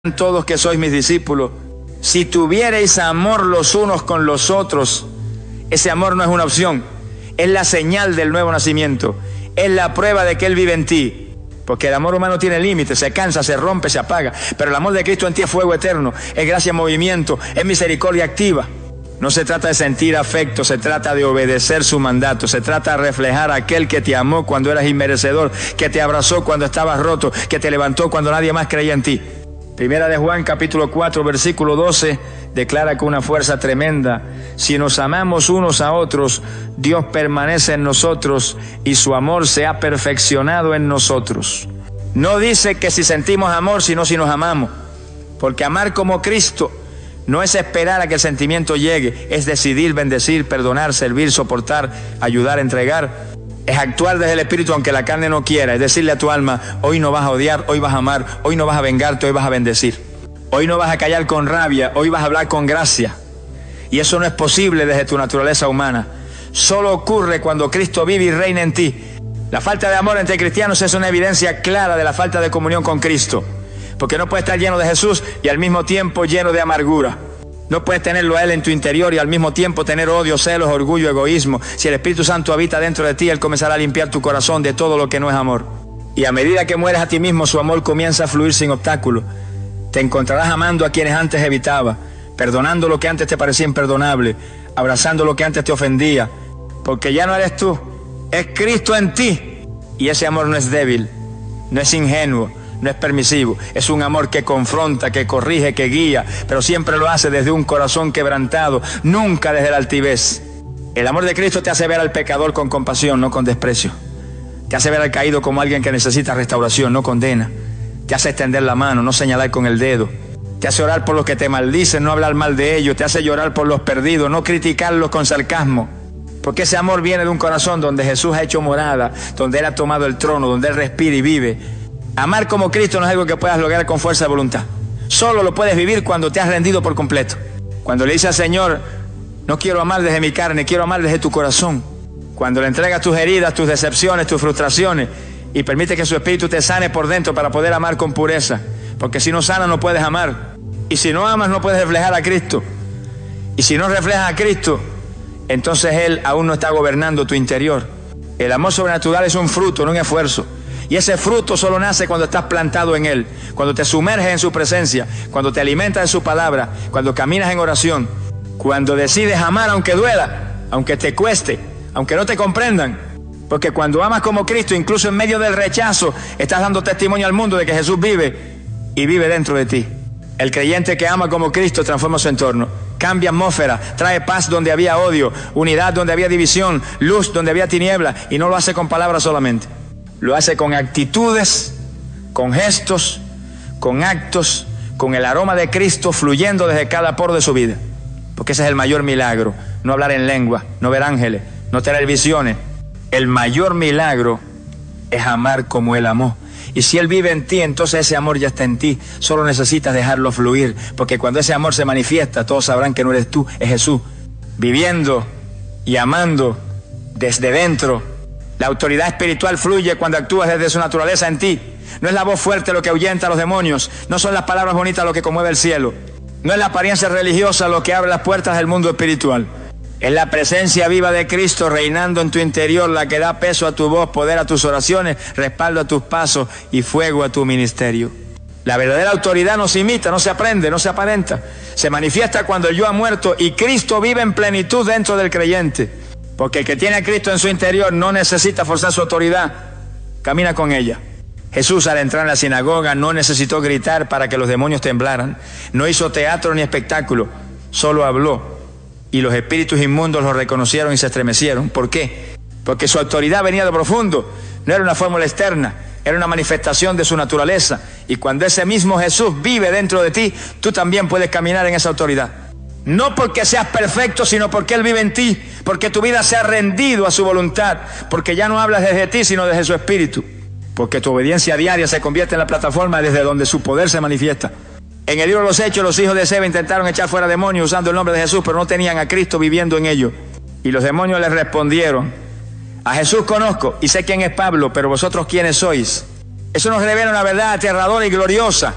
todos que sois mis discípulos, si tuviereis amor los unos con los otros. Ese amor no es una opción, es la señal del nuevo nacimiento, es la prueba de que Él vive en ti, porque el amor humano tiene límites, se cansa, se rompe, se apaga, pero el amor de Cristo en ti es fuego eterno, es gracia en movimiento, es misericordia activa. No se trata de sentir afecto, se trata de obedecer su mandato, se trata de reflejar a aquel que te amó cuando eras inmerecedor, que te abrazó cuando estabas roto, que te levantó cuando nadie más creía en ti. Primera de Juan, capítulo 4, versículo 12, declara con una fuerza tremenda: si nos amamos unos a otros, Dios permanece en nosotros y su amor se ha perfeccionado en nosotros. No dice que si sentimos amor, sino si nos amamos, porque amar como Cristo no es esperar a que el sentimiento llegue, es decidir, bendecir, perdonar, servir, soportar, ayudar, entregar. Es actuar desde el Espíritu aunque la carne no quiera, es decirle a tu alma: hoy no vas a odiar, hoy vas a amar, hoy no vas a vengarte, hoy vas a bendecir. Hoy no vas a callar con rabia, hoy vas a hablar con gracia. Y eso no es posible desde tu naturaleza humana. Solo ocurre cuando Cristo vive y reina en ti. La falta de amor entre cristianos es una evidencia clara de la falta de comunión con Cristo. Porque no puedes estar lleno de Jesús y al mismo tiempo lleno de amargura. No puedes tenerlo a Él en tu interior y al mismo tiempo tener odio, celos, orgullo, egoísmo. Si el Espíritu Santo habita dentro de ti, Él comenzará a limpiar tu corazón de todo lo que no es amor. Y a medida que mueres a ti mismo, su amor comienza a fluir sin obstáculos. Te encontrarás amando a quienes antes evitabas, perdonando lo que antes te parecía imperdonable, abrazando lo que antes te ofendía. Porque ya no eres tú, es Cristo en ti. Y ese amor no es débil, no es ingenuo, no es permisivo, es un amor que confronta, que corrige, que guía, pero siempre lo hace desde un corazón quebrantado, nunca desde la altivez. El amor de Cristo te hace ver al pecador con compasión, no con desprecio. Te hace ver al caído como alguien que necesita restauración, no condena. Te hace extender la mano, no señalar con el dedo. Te hace orar por los que te maldicen, no hablar mal de ellos. Te hace llorar por los perdidos, no criticarlos con sarcasmo. Porque ese amor viene de un corazón donde Jesús ha hecho morada, donde Él ha tomado el trono, donde Él respira y vive. Amar como Cristo no es algo que puedas lograr con fuerza de voluntad. Solo lo puedes vivir cuando te has rendido por completo. Cuando le dices al Señor: no quiero amar desde mi carne, quiero amar desde tu corazón. Cuando le entregas tus heridas, tus decepciones, tus frustraciones y permite que su Espíritu te sane por dentro para poder amar con pureza. Porque si no sanas no puedes amar. Y si no amas no puedes reflejar a Cristo. Y si no reflejas a Cristo, entonces Él aún no está gobernando tu interior. El amor sobrenatural es un fruto, no un esfuerzo. Y ese fruto solo nace cuando estás plantado en Él, cuando te sumerges en su presencia, cuando te alimentas de su palabra, cuando caminas en oración, cuando decides amar aunque duela, aunque te cueste, aunque no te comprendan. Porque cuando amas como Cristo, incluso en medio del rechazo, estás dando testimonio al mundo de que Jesús vive y vive dentro de ti. El creyente que ama como Cristo transforma su entorno, cambia atmósfera, trae paz donde había odio, unidad donde había división, luz donde había tiniebla, y no lo hace con palabras solamente. Lo hace con actitudes, con gestos, con actos, con el aroma de Cristo fluyendo desde cada poro de su vida. Porque ese es el mayor milagro, no hablar en lengua, no ver ángeles, no tener visiones. El mayor milagro es amar como Él amó. Y si Él vive en ti, entonces ese amor ya está en ti. Solo necesitas dejarlo fluir, porque cuando ese amor se manifiesta, todos sabrán que no eres tú, es Jesús, viviendo y amando desde dentro. La autoridad espiritual fluye cuando actúas desde su naturaleza en ti. No es la voz fuerte lo que ahuyenta a los demonios, no son las palabras bonitas lo que conmueve el cielo, no es la apariencia religiosa lo que abre las puertas del mundo espiritual. Es la presencia viva de Cristo reinando en tu interior la que da peso a tu voz, poder a tus oraciones, respaldo a tus pasos y fuego a tu ministerio. La verdadera autoridad no se imita, no se aprende, no se aparenta. Se manifiesta cuando el yo ha muerto y Cristo vive en plenitud dentro del creyente. Porque el que tiene a Cristo en su interior no necesita forzar su autoridad, camina con ella. Jesús, al entrar en la sinagoga, no necesitó gritar para que los demonios temblaran. No hizo teatro ni espectáculo, solo habló. Y los espíritus inmundos lo reconocieron y se estremecieron. ¿Por qué? Porque su autoridad venía de profundo. No era una fórmula externa, era una manifestación de su naturaleza. Y cuando ese mismo Jesús vive dentro de ti, tú también puedes caminar en esa autoridad. No porque seas perfecto, sino porque Él vive en ti, porque tu vida se ha rendido a su voluntad, porque ya no hablas desde ti, sino desde su Espíritu, porque tu obediencia diaria se convierte en la plataforma desde donde su poder se manifiesta. En el libro de los Hechos, los hijos de Seba intentaron echar fuera demonios usando el nombre de Jesús, pero no tenían a Cristo viviendo en ellos. Y los demonios les respondieron: a Jesús conozco y sé quién es Pablo, pero vosotros quiénes sois. Eso nos revela una verdad aterradora y gloriosa.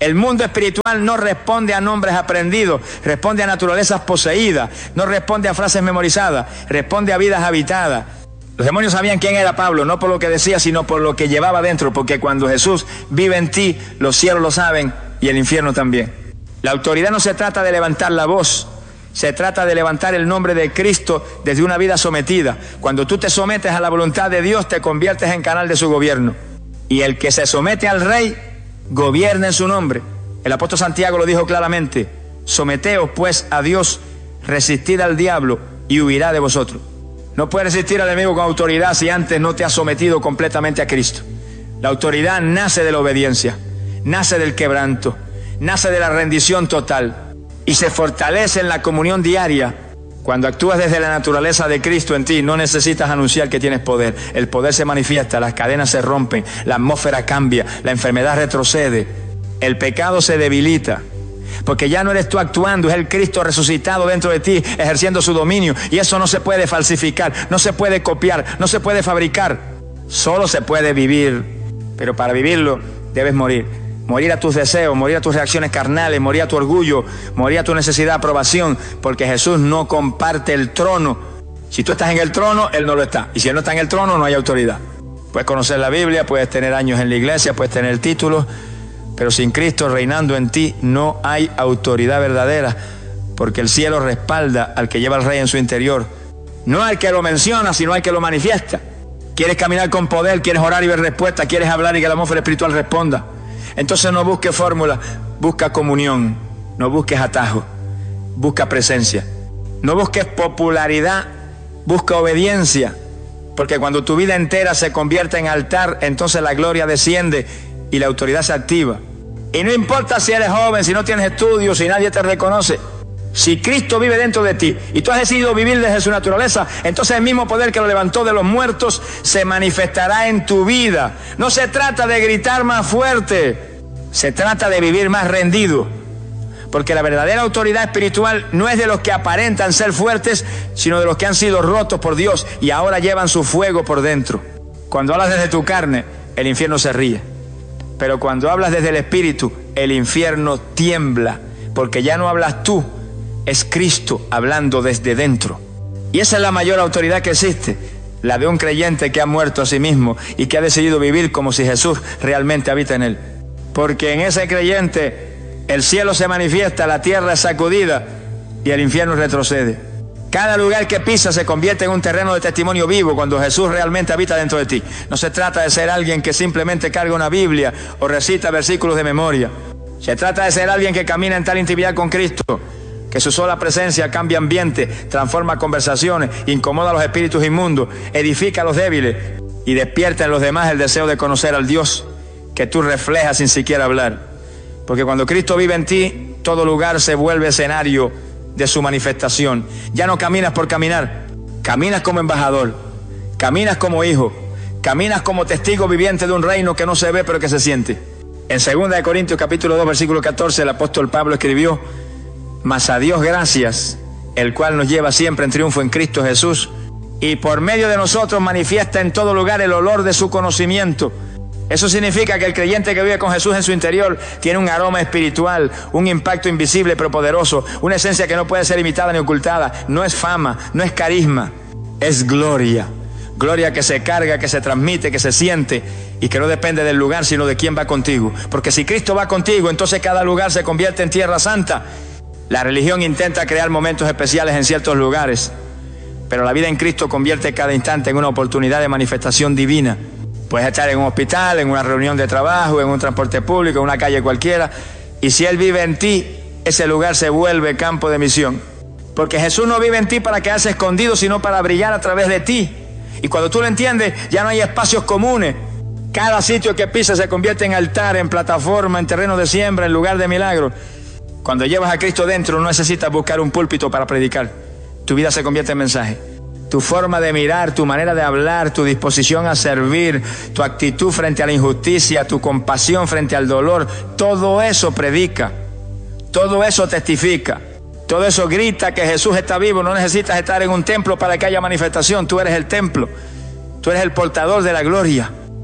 El mundo espiritual no responde a nombres aprendidos, responde a naturalezas poseídas, no responde a frases memorizadas, responde a vidas habitadas. Los demonios sabían quién era Pablo, no por lo que decía, sino por lo que llevaba dentro, porque cuando Jesús vive en ti, los cielos lo saben y el infierno también. La autoridad no se trata de levantar la voz, se trata de levantar el nombre de Cristo desde una vida sometida. Cuando tú te sometes a la voluntad de Dios, te conviertes en canal de su gobierno. Y el que se somete al Rey, gobierna en su nombre. El apóstol Santiago lo dijo claramente: someteos pues a Dios, resistid al diablo y huirá de vosotros. No puedes resistir al enemigo con autoridad si antes no te has sometido completamente a Cristo. La autoridad nace de la obediencia, nace del quebranto, nace de la rendición total y se fortalece en la comunión diaria. Cuando actúas desde la naturaleza de Cristo en ti, no necesitas anunciar que tienes poder. El poder se manifiesta, las cadenas se rompen, la atmósfera cambia, la enfermedad retrocede, el pecado se debilita. Porque ya no eres tú actuando, es el Cristo resucitado dentro de ti, ejerciendo su dominio. Y eso no se puede falsificar, no se puede copiar, no se puede fabricar. Solo se puede vivir, pero para vivirlo debes morir. Morir a tus deseos, morir a tus reacciones carnales, morir a tu orgullo, morir a tu necesidad de aprobación, porque Jesús no comparte el trono. Si tú estás en el trono, Él no lo está. Y si Él no está en el trono, no hay autoridad. Puedes conocer la Biblia, puedes tener años en la iglesia, puedes tener títulos, pero sin Cristo reinando en ti no hay autoridad verdadera, porque el cielo respalda al que lleva al Rey en su interior. No al que lo menciona, sino al que lo manifiesta. ¿Quieres caminar con poder? ¿Quieres orar y ver respuesta? ¿Quieres hablar y que la atmósfera espiritual responda? Entonces no busques fórmula, busca comunión, no busques atajo, busca presencia. No busques popularidad, busca obediencia, porque cuando tu vida entera se convierte en altar, entonces la gloria desciende y la autoridad se activa. Y no importa si eres joven, si no tienes estudios, si nadie te reconoce. Si Cristo vive dentro de ti y tú has decidido vivir desde su naturaleza, entonces el mismo poder que lo levantó de los muertos se manifestará en tu vida. No se trata de gritar más fuerte, se trata de vivir más rendido. Porque la verdadera autoridad espiritual no es de los que aparentan ser fuertes, sino de los que han sido rotos por Dios y ahora llevan su fuego por dentro. Cuando hablas desde tu carne, el infierno se ríe. Pero cuando hablas desde el Espíritu, el infierno tiembla, porque ya no hablas tú, es Cristo hablando desde dentro. Y esa es la mayor autoridad que existe, la de un creyente que ha muerto a sí mismo y que ha decidido vivir como si Jesús realmente habita en él. Porque en ese creyente el cielo se manifiesta, la tierra es sacudida y el infierno retrocede. Cada lugar que pisas se convierte en un terreno de testimonio vivo cuando Jesús realmente habita dentro de ti. No se trata de ser alguien que simplemente carga una Biblia o recita versículos de memoria. Se trata de ser alguien que camina en tal intimidad con Cristo que su sola presencia cambia ambiente, transforma conversaciones, incomoda a los espíritus inmundos, edifica a los débiles y despierta en los demás el deseo de conocer al Dios que tú reflejas sin siquiera hablar. Porque cuando Cristo vive en ti, todo lugar se vuelve escenario de su manifestación. Ya no caminas por caminar, caminas como embajador, caminas como hijo, caminas como testigo viviente de un reino que no se ve pero que se siente. En 2 Corintios capítulo 2 versículo 14 el apóstol Pablo escribió: mas a Dios gracias, el cual nos lleva siempre en triunfo en Cristo Jesús, y por medio de nosotros manifiesta en todo lugar el olor de su conocimiento. Eso significa que el creyente que vive con Jesús en su interior tiene un aroma espiritual, un impacto invisible pero poderoso, una esencia que no puede ser imitada ni ocultada. No es fama, no es carisma, es gloria. Gloria que se carga, que se transmite, que se siente y que no depende del lugar sino de quién va contigo. Porque si Cristo va contigo, entonces cada lugar se convierte en tierra santa. La religión intenta crear momentos especiales en ciertos lugares, pero la vida en Cristo convierte cada instante en una oportunidad de manifestación divina. Puedes estar en un hospital, en una reunión de trabajo, en un transporte público, en una calle cualquiera, y si Él vive en ti, ese lugar se vuelve campo de misión. Porque Jesús no vive en ti para quedarse escondido, sino para brillar a través de ti. Y cuando tú lo entiendes, ya no hay espacios comunes. Cada sitio que pisas se convierte en altar, en plataforma, en terreno de siembra, en lugar de milagros. Cuando llevas a Cristo dentro, no necesitas buscar un púlpito para predicar. Tu vida se convierte en mensaje. Tu forma de mirar, tu manera de hablar, tu disposición a servir, tu actitud frente a la injusticia, tu compasión frente al dolor, todo eso predica, todo eso testifica, todo eso grita que Jesús está vivo. No necesitas estar en un templo para que haya manifestación. Tú eres el templo, tú eres el portador de la gloria.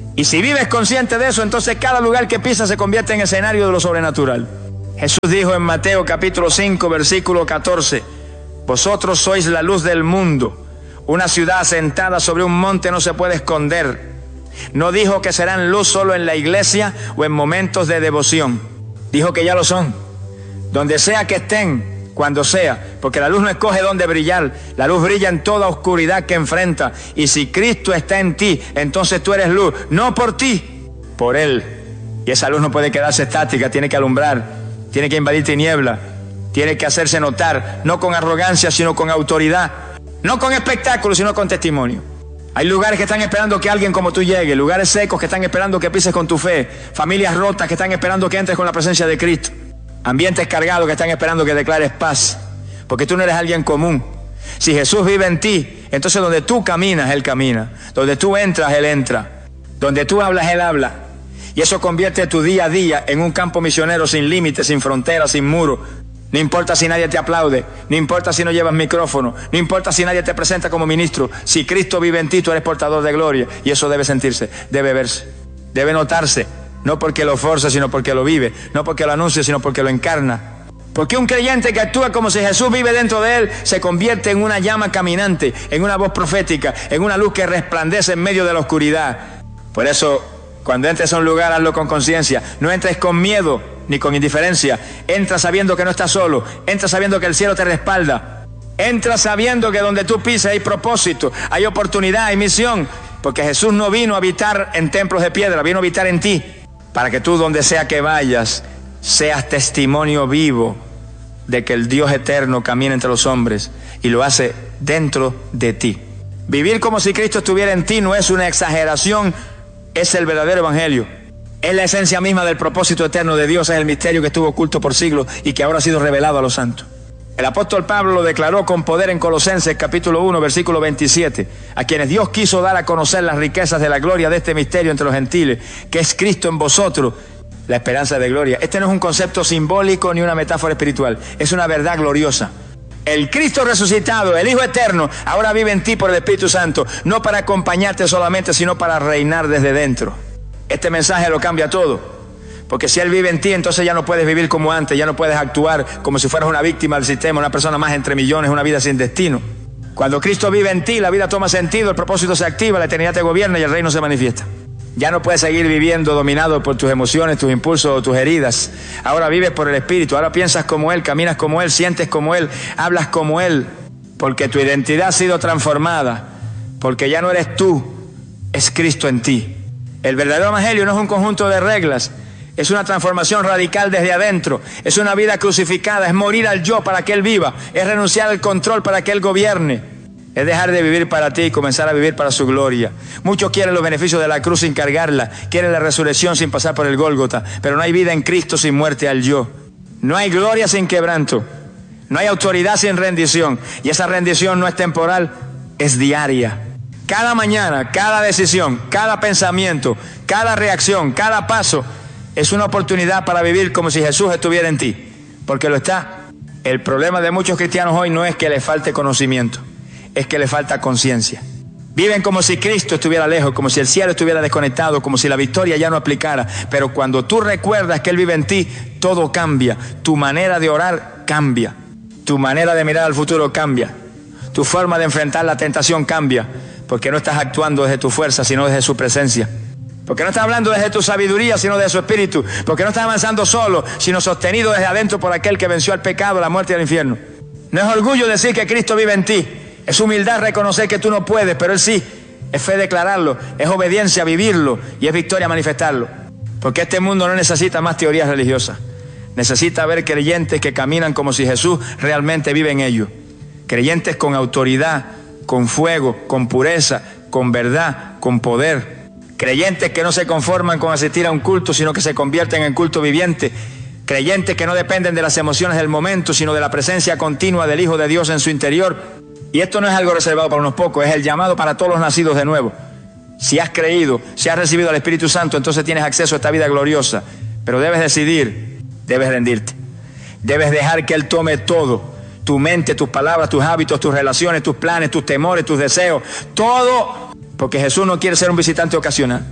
Y si vives consciente de eso, entonces cada lugar que pisas se convierte en escenario de lo sobrenatural. Jesús dijo en Mateo capítulo 5, versículo 14, vosotros sois la luz del mundo. Una ciudad asentada sobre un monte no se puede esconder. No dijo que serán luz solo en la iglesia o en momentos de devoción. Dijo que ya lo son. Donde sea que estén, cuando sea, porque la luz no escoge dónde brillar. La luz brilla en toda oscuridad que enfrenta. Y si Cristo está en ti, entonces tú eres luz. No por ti, por Él. Y esa luz no puede quedarse estática, tiene que alumbrar, tiene que invadir tinieblas, tiene que hacerse notar, no con arrogancia, sino con autoridad. No con espectáculo, sino con testimonio. Hay lugares que están esperando que alguien como tú llegue, lugares secos que están esperando que pises con tu fe, familias rotas que están esperando que entres con la presencia de Cristo, ambientes cargados que están esperando que declares paz, porque tú no eres alguien común. Si Jesús vive en ti, entonces donde tú caminas, Él camina, donde tú entras, Él entra, donde tú hablas, Él habla, y eso convierte tu día a día en un campo misionero sin límites, sin fronteras, sin muros. No importa si nadie te aplaude, no importa si no llevas micrófono, no importa si nadie te presenta como ministro. Si Cristo vive en ti, tú eres portador de gloria. Y eso debe sentirse, debe verse, debe notarse. No porque lo force, sino porque lo vive. No porque lo anuncie, sino porque lo encarna. Porque un creyente que actúa como si Jesús vive dentro de él se convierte en una llama caminante, en una voz profética, en una luz que resplandece en medio de la oscuridad. Por eso, cuando entres a un lugar, hazlo con conciencia. No entres con miedo ni con indiferencia. Entra sabiendo que no estás solo. Entra sabiendo que el cielo te respalda. Entra sabiendo que donde tú pises hay propósito, hay oportunidad, hay misión. Porque Jesús no vino a habitar en templos de piedra, vino a habitar en ti. Para que tú, donde sea que vayas, seas testimonio vivo de que el Dios eterno camina entre los hombres y lo hace dentro de ti. Vivir como si Cristo estuviera en ti no es una exageración, es el verdadero evangelio. Es la esencia misma del propósito eterno de Dios, es el misterio que estuvo oculto por siglos y que ahora ha sido revelado a los santos. El apóstol Pablo lo declaró con poder en Colosenses capítulo 1, versículo 27, a quienes Dios quiso dar a conocer las riquezas de la gloria de este misterio entre los gentiles, que es Cristo en vosotros, la esperanza de gloria. Este no es un concepto simbólico ni una metáfora espiritual, es una verdad gloriosa. El Cristo resucitado, el Hijo eterno, ahora vive en ti por el Espíritu Santo, no para acompañarte solamente, sino para reinar desde dentro. Este mensaje lo cambia todo, porque si Él vive en ti, entonces ya no puedes vivir como antes, ya no puedes actuar como si fueras una víctima del sistema, una persona más entre millones, una vida sin destino. Cuando Cristo vive en ti, la vida toma sentido, el propósito se activa, la eternidad te gobierna y el reino se manifiesta. Ya no puedes seguir viviendo dominado por tus emociones, tus impulsos o tus heridas. Ahora vives por el Espíritu, ahora piensas como Él, caminas como Él, sientes como Él, hablas como Él, porque tu identidad ha sido transformada, porque ya no eres tú, es Cristo en ti. El verdadero evangelio no es un conjunto de reglas, es una transformación radical desde adentro, es una vida crucificada, es morir al yo para que Él viva, es renunciar al control para que Él gobierne, es dejar de vivir para ti y comenzar a vivir para su gloria. Muchos quieren los beneficios de la cruz sin cargarla, quieren la resurrección sin pasar por el Gólgota, pero no hay vida en Cristo sin muerte al yo, no hay gloria sin quebranto, no hay autoridad sin rendición, y esa rendición no es temporal, es diaria. Cada mañana, cada decisión, cada pensamiento, cada reacción, cada paso es una oportunidad para vivir como si Jesús estuviera en ti, porque lo está. El problema de muchos cristianos hoy no es que les falte conocimiento, es que les falta conciencia. Viven como si Cristo estuviera lejos, como si el cielo estuviera desconectado, como si la victoria ya no aplicara. Pero cuando tú recuerdas que Él vive en ti, todo cambia. Tu manera de orar cambia, tu manera de mirar al futuro cambia, tu forma de enfrentar la tentación cambia. Porque no estás actuando desde tu fuerza, sino desde su presencia. Porque no estás hablando desde tu sabiduría, sino de su espíritu. Porque no estás avanzando solo, sino sostenido desde adentro por aquel que venció al pecado, la muerte y el infierno. No es orgullo decir que Cristo vive en ti. Es humildad reconocer que tú no puedes, pero Él sí. Es fe declararlo, es obediencia vivirlo y es victoria manifestarlo. Porque este mundo no necesita más teorías religiosas. Necesita ver creyentes que caminan como si Jesús realmente vive en ellos. Creyentes con autoridad, con fuego, con pureza, con verdad, con poder. Creyentes que no se conforman con asistir a un culto, sino que se convierten en culto viviente. Creyentes que no dependen de las emociones del momento, sino de la presencia continua del Hijo de Dios en su interior. Y esto no es algo reservado para unos pocos, es el llamado para todos los nacidos de nuevo. Si has creído, si has recibido al Espíritu Santo, entonces tienes acceso a esta vida gloriosa. Pero debes decidir, debes rendirte. Debes dejar que Él tome todo. Tu mente, tus palabras, tus hábitos, tus relaciones, tus planes, tus temores, tus deseos, todo, porque Jesús no quiere ser un visitante ocasional.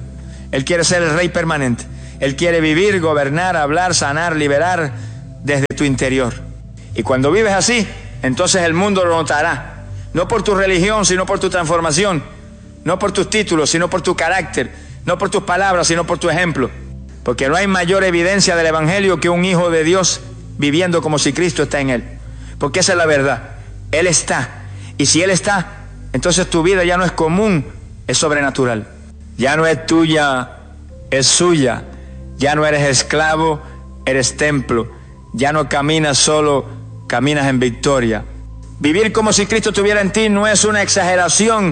Él quiere ser el rey permanente. Él quiere vivir, gobernar, hablar, sanar, liberar desde tu interior. Y cuando vives así, entonces el mundo lo notará. No por tu religión, sino por tu transformación. No por tus títulos, sino por tu carácter. No por tus palabras, sino por tu ejemplo. Porque no hay mayor evidencia del evangelio que un hijo de Dios viviendo como si Cristo está en él. Porque esa es la verdad. Él está. Y si Él está, entonces tu vida ya no es común, es sobrenatural. Ya no es tuya, es suya. Ya no eres esclavo, eres templo. Ya no caminas solo, caminas en victoria. Vivir como si Cristo estuviera en ti no es una exageración,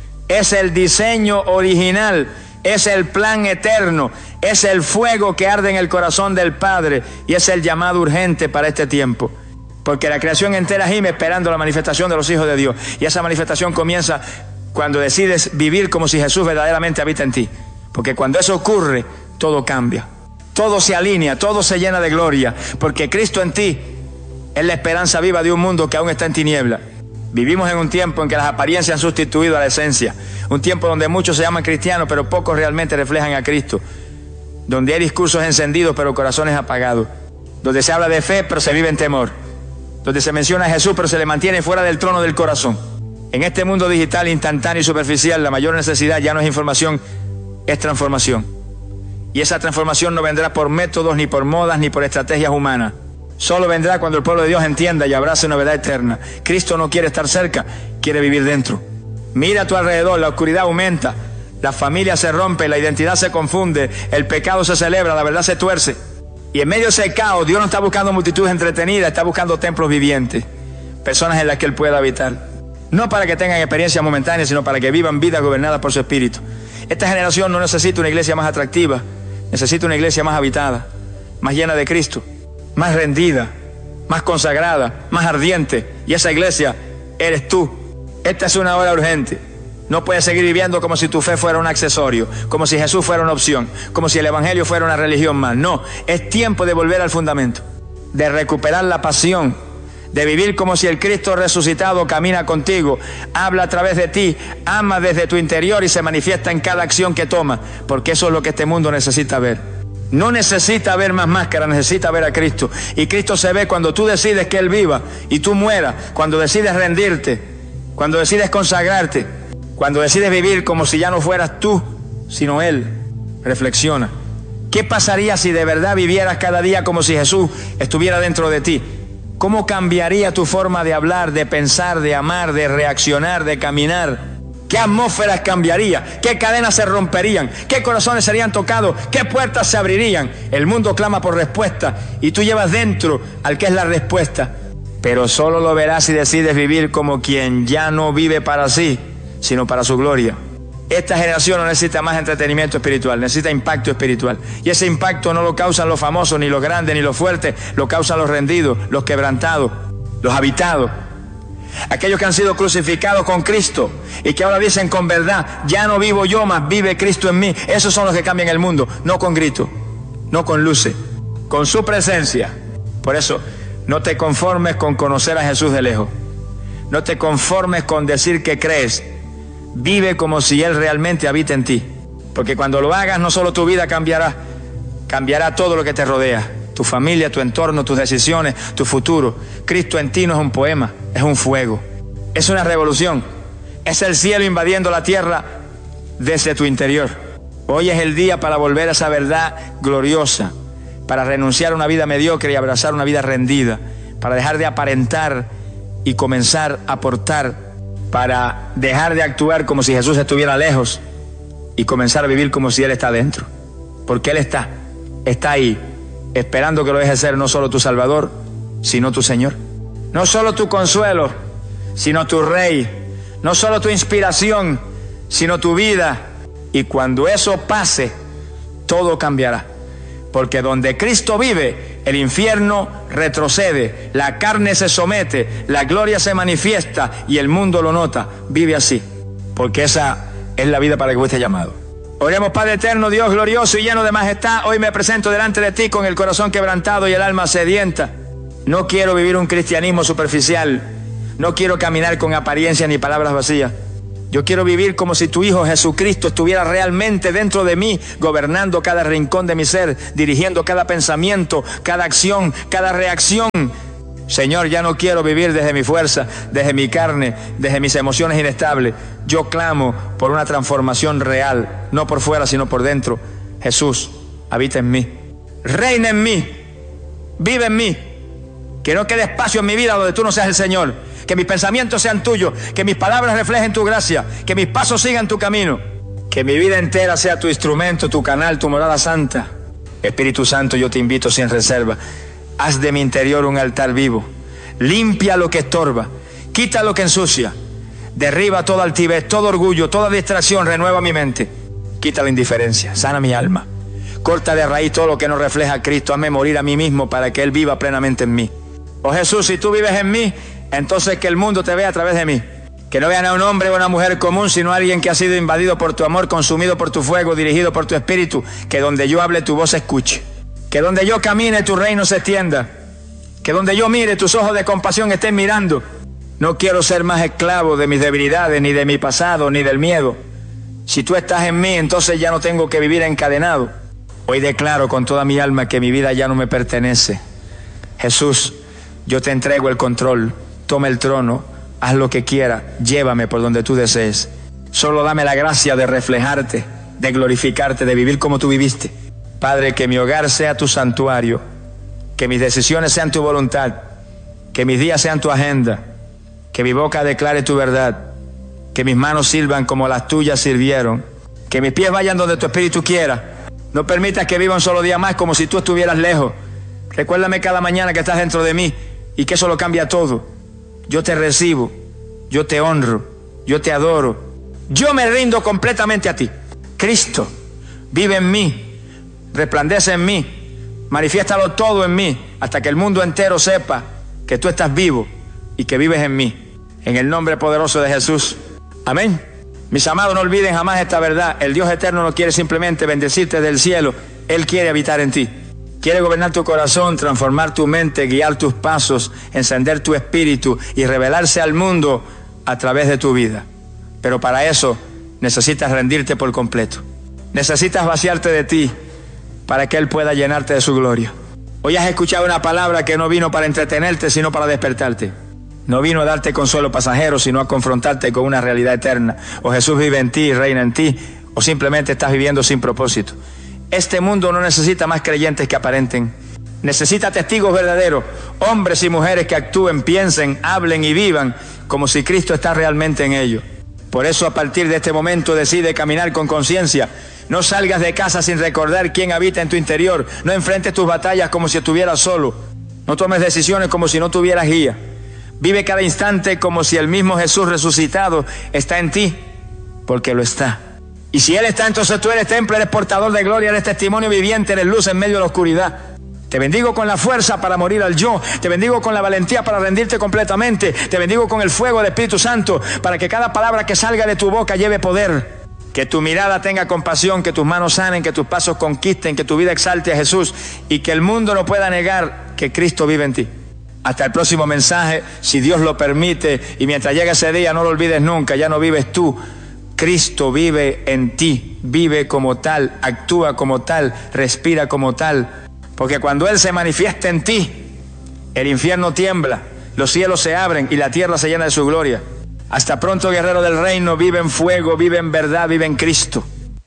es el diseño original, es el plan eterno, es el fuego que arde en el corazón del Padre y es el llamado urgente para este tiempo. Porque la creación entera gime esperando la manifestación de los hijos de Dios. Y esa manifestación comienza cuando decides vivir como si Jesús verdaderamente habita en ti. Porque cuando eso ocurre, todo cambia. Todo se alinea, todo se llena de gloria. Porque Cristo en ti es la esperanza viva de un mundo que aún está en tiniebla. Vivimos en un tiempo en que las apariencias han sustituido a la esencia. Un tiempo donde muchos se llaman cristianos, pero pocos realmente reflejan a Cristo. Donde hay discursos encendidos, pero corazones apagados. Donde se habla de fe, pero se vive en temor. Donde se menciona a Jesús, pero se le mantiene fuera del trono del corazón. En este mundo digital, instantáneo y superficial, la mayor necesidad ya no es información, es transformación. Y esa transformación no vendrá por métodos, ni por modas, ni por estrategias humanas. Solo vendrá cuando el pueblo de Dios entienda y abrace una verdad eterna. Cristo no quiere estar cerca, quiere vivir dentro. Mira a tu alrededor, la oscuridad aumenta, la familia se rompe, la identidad se confunde, el pecado se celebra, la verdad se tuerce. Y en medio de ese caos, Dios no está buscando multitudes entretenidas, está buscando templos vivientes, personas en las que Él pueda habitar. No para que tengan experiencias momentáneas, sino para que vivan vidas gobernadas por su Espíritu. Esta generación no necesita una iglesia más atractiva, necesita una iglesia más habitada, más llena de Cristo, más rendida, más consagrada, más ardiente. Y esa iglesia eres tú. Esta es una hora urgente. No puedes seguir viviendo como si tu fe fuera un accesorio, como si Jesús fuera una opción, como si el evangelio fuera una religión más. No, es tiempo de volver al fundamento, de recuperar la pasión, de vivir como si el Cristo resucitado camina contigo, habla a través de ti, ama desde tu interior y se manifiesta en cada acción que toma, porque eso es lo que este mundo necesita ver. No necesita ver más máscaras, necesita ver a Cristo. Y Cristo se ve cuando tú decides que Él viva y tú mueras, cuando decides rendirte, cuando decides consagrarte, cuando decides vivir como si ya no fueras tú, sino Él. Reflexiona. ¿Qué pasaría si de verdad vivieras cada día como si Jesús estuviera dentro de ti? ¿Cómo cambiaría tu forma de hablar, de pensar, de amar, de reaccionar, de caminar? ¿Qué atmósferas cambiaría? ¿Qué cadenas se romperían? ¿Qué corazones serían tocados? ¿Qué puertas se abrirían? El mundo clama por respuesta y tú llevas dentro al que es la respuesta. Pero solo lo verás si decides vivir como quien ya no vive para sí, sino para su gloria. Esta generación no necesita más entretenimiento espiritual, necesita impacto espiritual. Y ese impacto no lo causan los famosos, ni los grandes, ni los fuertes, lo causan los rendidos, los quebrantados, los habitados. Aquellos que han sido crucificados con Cristo y que ahora dicen con verdad, ya no vivo yo, mas vive Cristo en mí. Esos son los que cambian el mundo, no con gritos, no con luces, con su presencia. Por eso, no te conformes con conocer a Jesús de lejos. No te conformes con decir que crees. Vive como si Él realmente habita en ti. Porque cuando lo hagas, no solo tu vida cambiará, cambiará todo lo que te rodea. Tu familia, tu entorno, tus decisiones, tu futuro. Cristo en ti no es un poema, es un fuego. Es una revolución. Es el cielo invadiendo la tierra desde tu interior. Hoy es el día para volver a esa verdad gloriosa, para renunciar a una vida mediocre y abrazar una vida rendida, para dejar de aparentar y comenzar a aportar, para dejar de actuar como si Jesús estuviera lejos y comenzar a vivir como si Él está dentro. Porque Él está ahí, esperando que lo dejes ser no solo tu Salvador, sino tu Señor. No solo tu consuelo, sino tu Rey. No solo tu inspiración, sino tu vida. Y cuando eso pase, todo cambiará. Porque donde Cristo vive, el infierno retrocede, la carne se somete, la gloria se manifiesta y el mundo lo nota. Vive así, porque esa es la vida para la que fuiste llamado. Oremos. Padre eterno, Dios glorioso y lleno de majestad, hoy me presento delante de ti con el corazón quebrantado y el alma sedienta. No quiero vivir un cristianismo superficial, no quiero caminar con apariencias ni palabras vacías. Yo quiero vivir como si tu Hijo Jesucristo estuviera realmente dentro de mí, gobernando cada rincón de mi ser, dirigiendo cada pensamiento, cada acción, cada reacción. Señor, ya no quiero vivir desde mi fuerza, desde mi carne, desde mis emociones inestables. Yo clamo por una transformación real, no por fuera, sino por dentro. Jesús, habita en mí, reina en mí, vive en mí. Que no quede espacio en mi vida donde tú no seas el Señor. Que mis pensamientos sean tuyos, que mis palabras reflejen tu gracia, que mis pasos sigan tu camino. Que mi vida entera sea tu instrumento, tu canal, tu morada santa. Espíritu Santo, yo te invito sin reserva. Haz de mi interior un altar vivo. Limpia lo que estorba, quita lo que ensucia. Derriba toda altivez, todo orgullo, toda distracción, renueva mi mente. Quita la indiferencia, sana mi alma. Corta de raíz todo lo que no refleja a Cristo. Hazme morir a mí mismo para que Él viva plenamente en mí. Oh Jesús, si tú vives en mí, entonces que el mundo te vea a través de mí. Que no vean a un hombre o una mujer común, sino a alguien que ha sido invadido por tu amor, consumido por tu fuego, dirigido por tu espíritu. Que donde yo hable tu voz se escuche. Que donde yo camine tu reino se extienda. Que donde yo mire tus ojos de compasión estén mirando. No quiero ser más esclavo de mis debilidades, ni de mi pasado, ni del miedo. Si tú estás en mí, entonces ya no tengo que vivir encadenado. Hoy declaro con toda mi alma que mi vida ya no me pertenece. Jesús, yo te entrego el control. Toma el trono, haz lo que quiera, llévame por donde tú desees. Solo dame la gracia de reflejarte, de glorificarte, de vivir como tú viviste. Padre, que mi hogar sea tu santuario, que mis decisiones sean tu voluntad, que mis días sean tu agenda, que mi boca declare tu verdad, que mis manos sirvan como las tuyas sirvieron, que mis pies vayan donde tu espíritu quiera. No permitas que viva un solo día más como si tú estuvieras lejos. Recuérdame cada mañana que estás dentro de mí y que eso lo cambia todo. Yo te recibo, yo te honro, yo te adoro. Yo me rindo completamente a ti. Cristo, vive en mí, resplandece en mí, manifiéstalo todo en mí, hasta que el mundo entero sepa que tú estás vivo y que vives en mí. En el nombre poderoso de Jesús. Amén. Mis amados, no olviden jamás esta verdad. El Dios eterno no quiere simplemente bendecirte del cielo. Él quiere habitar en ti. Quiere gobernar tu corazón, transformar tu mente, guiar tus pasos, encender tu espíritu y revelarse al mundo a través de tu vida. Pero para eso necesitas rendirte por completo. Necesitas vaciarte de ti para que Él pueda llenarte de su gloria. Hoy has escuchado una palabra que no vino para entretenerte, sino para despertarte. No vino a darte consuelo pasajero, sino a confrontarte con una realidad eterna. O Jesús vive en ti, reina en ti, o simplemente estás viviendo sin propósito. Este mundo no necesita más creyentes que aparenten. Necesita testigos verdaderos, hombres y mujeres que actúen, piensen, hablen y vivan como si Cristo está realmente en ellos. Por eso, a partir de este momento, decide caminar con conciencia. No salgas de casa sin recordar quién habita en tu interior. No enfrentes tus batallas como si estuvieras solo. No tomes decisiones como si no tuvieras guía. Vive cada instante como si el mismo Jesús resucitado está en ti, porque lo está. Y si Él está, entonces tú eres templo, eres portador de gloria, eres testimonio viviente, eres luz en medio de la oscuridad. Te bendigo con la fuerza para morir al yo. Te bendigo con la valentía para rendirte completamente. Te bendigo con el fuego del Espíritu Santo para que cada palabra que salga de tu boca lleve poder. Que tu mirada tenga compasión, que tus manos sanen, que tus pasos conquisten, que tu vida exalte a Jesús y que el mundo no pueda negar que Cristo vive en ti. Hasta el próximo mensaje, si Dios lo permite, y mientras llegue ese día no lo olvides nunca, ya no vives tú. Cristo vive en ti, vive como tal, actúa como tal, respira como tal. Porque cuando Él se manifiesta en ti, el infierno tiembla, los cielos se abren y la tierra se llena de su gloria. Hasta pronto, guerrero del reino, vive en fuego, vive en verdad, vive en Cristo.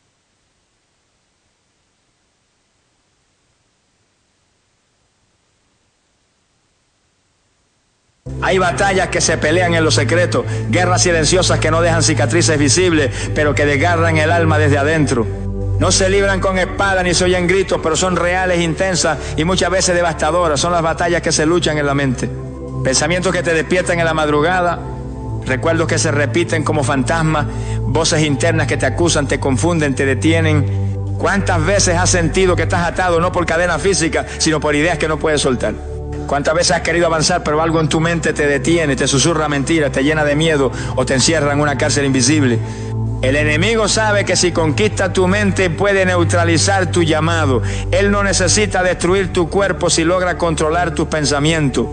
Hay batallas que se pelean en lo secreto, guerras silenciosas que no dejan cicatrices visibles, pero que desgarran el alma desde adentro. No se libran con espada ni se oyen gritos, pero son reales, intensas y muchas veces devastadoras. Son las batallas que se luchan en la mente. Pensamientos que te despiertan en la madrugada, recuerdos que se repiten como fantasmas, voces internas que te acusan, te confunden, te detienen. ¿Cuántas veces has sentido que estás atado no por cadena física, sino por ideas que no puedes soltar? ¿Cuántas veces has querido avanzar, pero algo en tu mente te detiene, te susurra mentiras, te llena de miedo o te encierra en una cárcel invisible? El enemigo sabe que si conquista tu mente puede neutralizar tu llamado. Él no necesita destruir tu cuerpo si logra controlar tus pensamientos.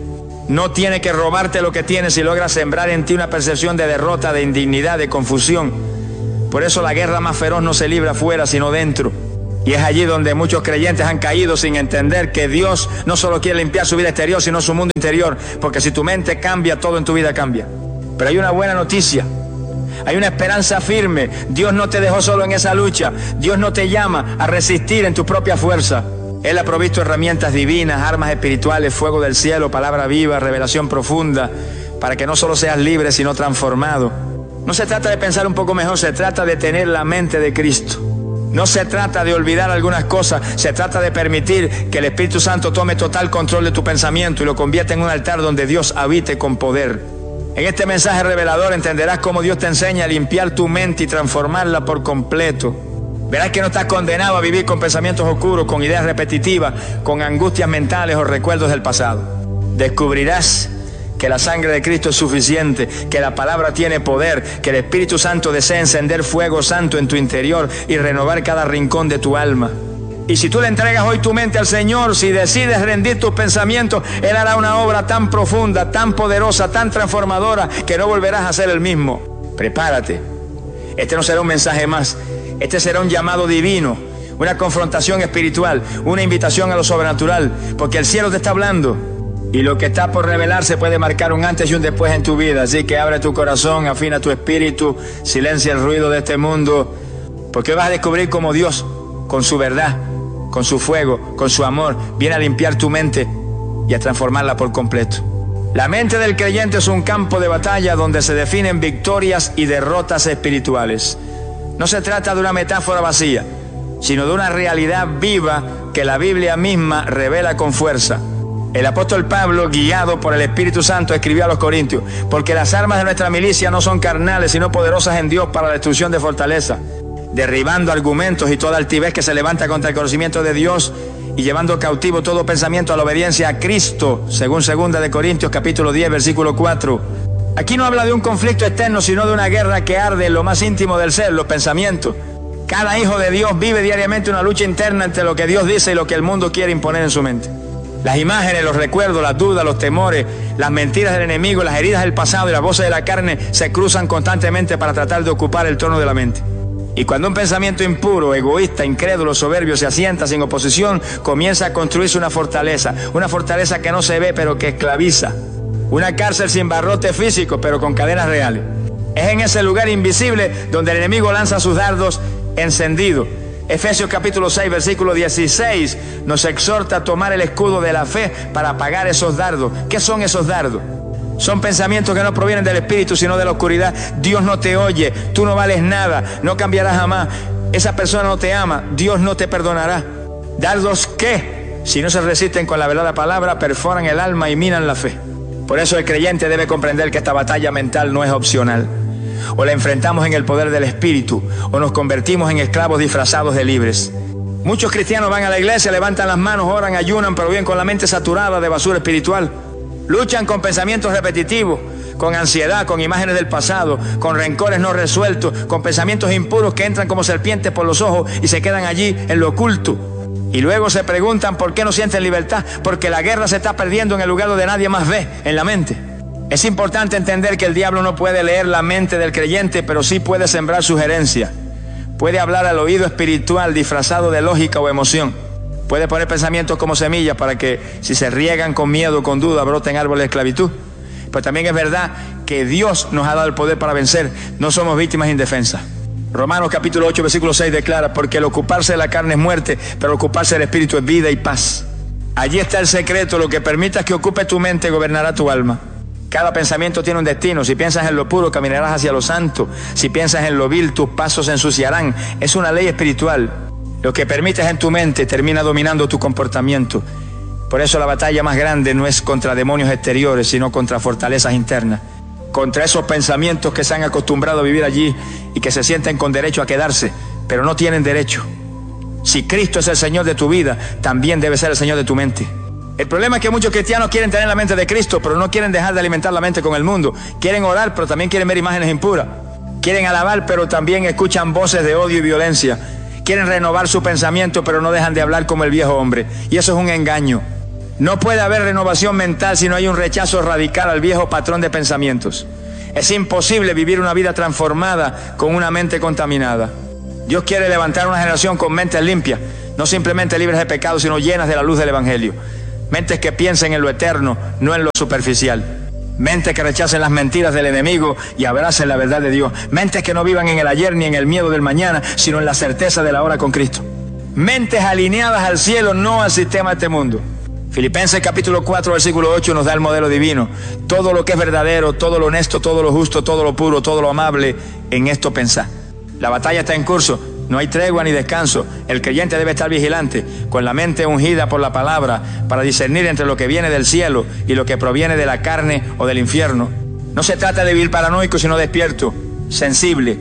no tiene que robarte lo que tienes si logra sembrar en ti una percepción de derrota, de indignidad, de confusión. Por eso la guerra más feroz no se libra afuera, sino dentro. Y es allí donde muchos creyentes han caído sin entender que Dios no solo quiere limpiar su vida exterior, sino su mundo interior. Porque si tu mente cambia, todo en tu vida cambia. Pero hay una buena noticia. Hay una esperanza firme. Dios no te dejó solo en esa lucha. Dios no te llama a resistir en tu propia fuerza. Él ha provisto herramientas divinas, armas espirituales, fuego del cielo, palabra viva, revelación profunda, para que no solo seas libre, sino transformado. No se trata de pensar un poco mejor, se trata de tener la mente de Cristo. No se trata de olvidar algunas cosas, se trata de permitir que el Espíritu Santo tome total control de tu pensamiento y lo convierta en un altar donde Dios habite con poder. En este mensaje revelador entenderás cómo Dios te enseña a limpiar tu mente y transformarla por completo. Verás que no estás condenado a vivir con pensamientos oscuros, con ideas repetitivas, con angustias mentales o recuerdos del pasado. Descubrirás que la sangre de Cristo es suficiente, que la palabra tiene poder, que el Espíritu Santo desea encender fuego santo en tu interior y renovar cada rincón de tu alma. Y si tú le entregas hoy tu mente al Señor, si decides rendir tus pensamientos, Él hará una obra tan profunda, tan poderosa, tan transformadora, que no volverás a ser el mismo. Prepárate. Este no será un mensaje más. Este será un llamado divino, una confrontación espiritual, una invitación a lo sobrenatural, porque el cielo te está hablando. Y lo que está por revelarse puede marcar un antes y un después en tu vida. Así que abre tu corazón, afina tu espíritu, silencia el ruido de este mundo, porque vas a descubrir cómo Dios, con su verdad, con su fuego, con su amor, viene a limpiar tu mente y a transformarla por completo. La mente del creyente es un campo de batalla donde se definen victorias y derrotas espirituales. No se trata de una metáfora vacía, sino de una realidad viva que la Biblia misma revela con fuerza. El apóstol Pablo, guiado por el Espíritu Santo, escribió a los Corintios: porque las armas de nuestra milicia no son carnales, sino poderosas en Dios para la destrucción de fortaleza, derribando argumentos y toda altivez que se levanta contra el conocimiento de Dios y llevando cautivo todo pensamiento a la obediencia a Cristo, según 2 de Corintios capítulo 10, versículo 4. Aquí no habla de un conflicto externo, sino de una guerra que arde en lo más íntimo del ser, los pensamientos. Cada hijo de Dios vive diariamente una lucha interna entre lo que Dios dice y lo que el mundo quiere imponer en su mente. Las imágenes, los recuerdos, las dudas, los temores, las mentiras del enemigo, las heridas del pasado y las voces de la carne se cruzan constantemente para tratar de ocupar el trono de la mente. Y cuando un pensamiento impuro, egoísta, incrédulo, soberbio se asienta sin oposición, comienza a construirse una fortaleza que no se ve pero que esclaviza. Una cárcel sin barrotes físicos pero con cadenas reales. Es en ese lugar invisible donde el enemigo lanza sus dardos encendidos. Efesios capítulo 6, versículo 16 nos exhorta a tomar el escudo de la fe para apagar esos dardos. ¿Qué son esos dardos? Son pensamientos que no provienen del Espíritu, sino de la oscuridad. Dios no te oye, tú no vales nada, no cambiarás jamás. Esa persona no te ama, Dios no te perdonará. ¿Dardos qué? Si no se resisten con la verdad de la palabra, perforan el alma y minan la fe. Por eso el creyente debe comprender que esta batalla mental no es opcional. O la enfrentamos en el poder del Espíritu, o nos convertimos en esclavos disfrazados de libres. Muchos cristianos van a la iglesia, levantan las manos, oran, ayunan, pero viven con la mente saturada de basura espiritual. Luchan con pensamientos repetitivos, con ansiedad, con imágenes del pasado, con rencores no resueltos, con pensamientos impuros que entran como serpientes por los ojos y se quedan allí en lo oculto. Y luego se preguntan por qué no sienten libertad, porque la guerra se está perdiendo en el lugar donde nadie más ve, en la mente. Es importante entender que el diablo no puede leer la mente del creyente, pero sí puede sembrar sugerencias. Puede hablar al oído espiritual disfrazado de lógica o emoción. Puede poner pensamientos como semillas para que, si se riegan con miedo o con duda, broten árboles de esclavitud. Pero también es verdad que Dios nos ha dado el poder para vencer. No somos víctimas indefensas. Romanos capítulo 8, versículo 6 declara: porque el ocuparse de la carne es muerte, pero el ocuparse del espíritu es vida y paz. Allí está el secreto: lo que permitas que ocupe tu mente gobernará tu alma. Cada pensamiento tiene un destino. Si piensas en lo puro, caminarás hacia lo santo. Si piensas en lo vil, tus pasos se ensuciarán. Es una ley espiritual. Lo que permites en tu mente termina dominando tu comportamiento. Por eso la batalla más grande no es contra demonios exteriores, sino contra fortalezas internas. Contra esos pensamientos que se han acostumbrado a vivir allí y que se sienten con derecho a quedarse, pero no tienen derecho. Si Cristo es el Señor de tu vida, también debe ser el Señor de tu mente. El problema es que muchos cristianos quieren tener la mente de Cristo, pero no quieren dejar de alimentar la mente con el mundo. Quieren orar, pero también quieren ver imágenes impuras. Quieren alabar, pero también escuchan voces de odio y violencia. Quieren renovar su pensamiento, pero no dejan de hablar como el viejo hombre. Y eso es un engaño. No puede haber renovación mental si no hay un rechazo radical al viejo patrón de pensamientos. Es imposible vivir una vida transformada con una mente contaminada. Dios quiere levantar una generación con mentes limpias, no simplemente libres de pecado, sino llenas de la luz del Evangelio. Mentes que piensen en lo eterno, no en lo superficial. Mentes que rechacen las mentiras del enemigo y abracen la verdad de Dios. Mentes que no vivan en el ayer ni en el miedo del mañana, sino en la certeza de la hora con Cristo. Mentes alineadas al cielo, no al sistema de este mundo. Filipenses capítulo 4, versículo 8 nos da el modelo divino. Todo lo que es verdadero, todo lo honesto, todo lo justo, todo lo puro, todo lo amable, en esto pensá. La batalla está en curso, no hay tregua ni descanso. El creyente debe estar vigilante, con la mente ungida por la palabra, para discernir entre lo que viene del cielo y lo que proviene de la carne o del infierno. No se trata de vivir paranoico, sino despierto, sensible,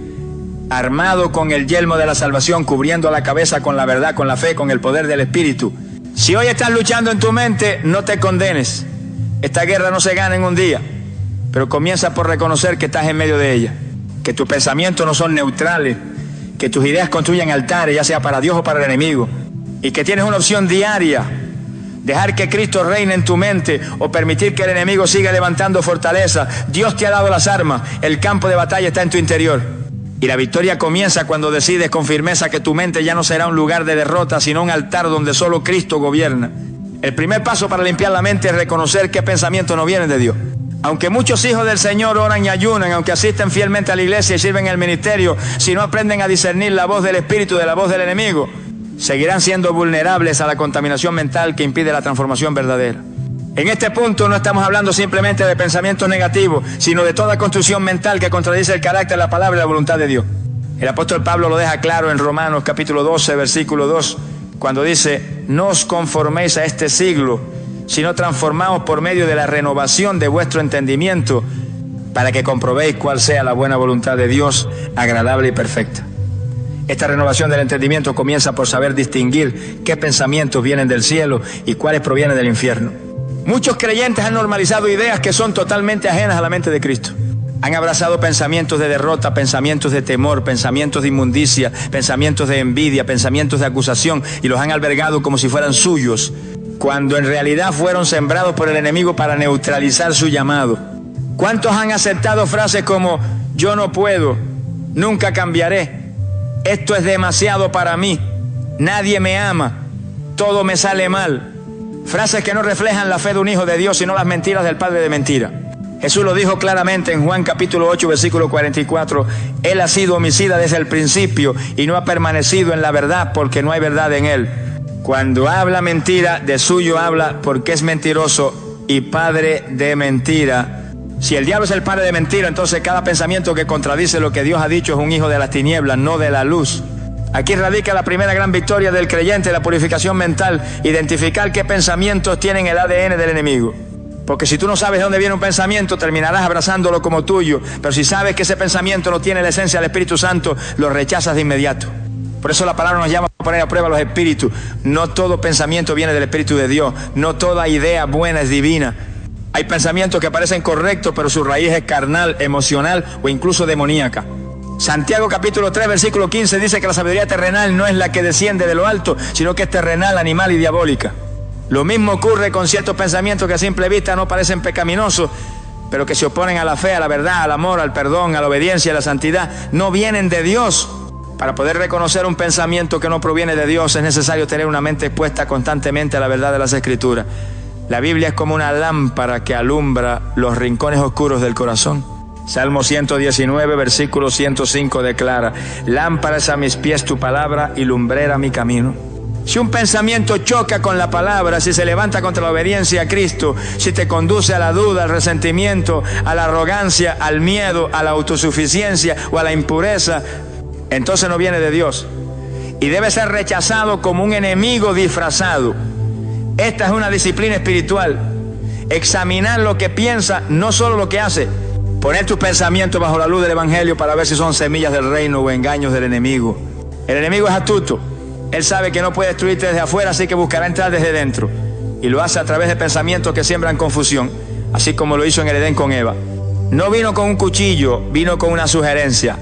armado con el yelmo de la salvación, cubriendo la cabeza con la verdad, con la fe, con el poder del Espíritu. Si hoy estás luchando en tu mente, no te condenes. Esta guerra no se gana en un día, pero comienza por reconocer que estás en medio de ella, que tus pensamientos no son neutrales, que tus ideas construyen altares, ya sea para Dios o para el enemigo, y que tienes una opción diaria: dejar que Cristo reine en tu mente o permitir que el enemigo siga levantando fortaleza. Dios te ha dado las armas, el campo de batalla está en tu interior. Y la victoria comienza cuando decides con firmeza que tu mente ya no será un lugar de derrota, sino un altar donde solo Cristo gobierna. El primer paso para limpiar la mente es reconocer qué pensamientos no vienen de Dios. Aunque muchos hijos del Señor oran y ayunan, aunque asisten fielmente a la iglesia y sirven en el ministerio, si no aprenden a discernir la voz del Espíritu de la voz del enemigo, seguirán siendo vulnerables a la contaminación mental que impide la transformación verdadera. En este punto no estamos hablando simplemente de pensamientos negativos, sino de toda construcción mental que contradice el carácter, la palabra y la voluntad de Dios. El apóstol Pablo lo deja claro en Romanos capítulo 12, versículo 2, cuando dice: no os conforméis a este siglo, sino transformaos por medio de la renovación de vuestro entendimiento, para que comprobéis cuál sea la buena voluntad de Dios, agradable y perfecta. Esta renovación del entendimiento comienza por saber distinguir qué pensamientos vienen del cielo y cuáles provienen del infierno. Muchos creyentes han normalizado ideas que son totalmente ajenas a la mente de Cristo. Han abrazado pensamientos de derrota, pensamientos de temor, pensamientos de inmundicia, pensamientos de envidia, pensamientos de acusación, y los han albergado como si fueran suyos, cuando en realidad fueron sembrados por el enemigo para neutralizar su llamado. ¿Cuántos han aceptado frases como: yo no puedo, nunca cambiaré, esto es demasiado para mí, nadie me ama, todo me sale mal? Frases que no reflejan la fe de un hijo de Dios, sino las mentiras del padre de mentira. Jesús lo dijo claramente en Juan capítulo 8, versículo 44. Él ha sido homicida desde el principio y no ha permanecido en la verdad, porque no hay verdad en él. Cuando habla mentira, de suyo habla, porque es mentiroso y padre de mentira. Si el diablo es el padre de mentira, entonces cada pensamiento que contradice lo que Dios ha dicho es un hijo de las tinieblas, no de la luz. Aquí radica la primera gran victoria del creyente, la purificación mental: identificar qué pensamientos tienen el ADN del enemigo. Porque si tú no sabes de dónde viene un pensamiento, terminarás abrazándolo como tuyo. Pero si sabes que ese pensamiento no tiene la esencia del Espíritu Santo, lo rechazas de inmediato. Por eso la palabra nos llama a poner a prueba los espíritus. No todo pensamiento viene del Espíritu de Dios. No toda idea buena es divina. Hay pensamientos que parecen correctos, pero su raíz es carnal, emocional o incluso demoníaca. Santiago capítulo 3, versículo 15 dice que la sabiduría terrenal no es la que desciende de lo alto, sino que es terrenal, animal y diabólica. Lo mismo ocurre con ciertos pensamientos que a simple vista no parecen pecaminosos, pero que se oponen a la fe, a la verdad, al amor, al perdón, a la obediencia, a la santidad. No vienen de Dios. Para poder reconocer un pensamiento que no proviene de Dios, es necesario tener una mente expuesta constantemente a la verdad de las Escrituras. La Biblia es como una lámpara que alumbra los rincones oscuros del corazón. Salmo 119, versículo 105 declara: lámpara es a mis pies tu palabra y lumbrera mi camino. Si un pensamiento choca con la palabra, si se levanta contra la obediencia a Cristo, si te conduce a la duda, al resentimiento, a la arrogancia, al miedo, a la autosuficiencia o a la impureza, entonces no viene de Dios y debe ser rechazado como un enemigo disfrazado. Esta es una disciplina espiritual: examinar lo que piensa, no solo lo que hace. Poner tus pensamientos bajo la luz del Evangelio para ver si son semillas del reino o engaños del enemigo. El enemigo es astuto. Él sabe que no puede destruirte desde afuera, así que buscará entrar desde dentro. Y lo hace a través de pensamientos que siembran confusión, así como lo hizo en el Edén con Eva. No vino con un cuchillo, vino con una sugerencia.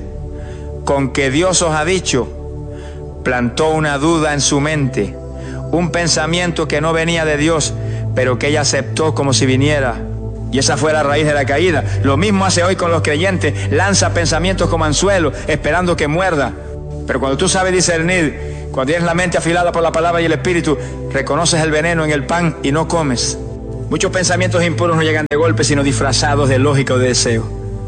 Con que Dios os ha dicho, plantó una duda en su mente. Un pensamiento que no venía de Dios, pero que ella aceptó como si viniera. Y esa fue la raíz de la caída. Lo mismo hace hoy con los creyentes. Lanza pensamientos como anzuelos, esperando que muerda. Pero cuando tú sabes discernir, cuando tienes la mente afilada por la palabra y el espíritu, reconoces el veneno en el pan y no comes. Muchos pensamientos impuros no llegan de golpe, sino disfrazados de lógica o de deseo.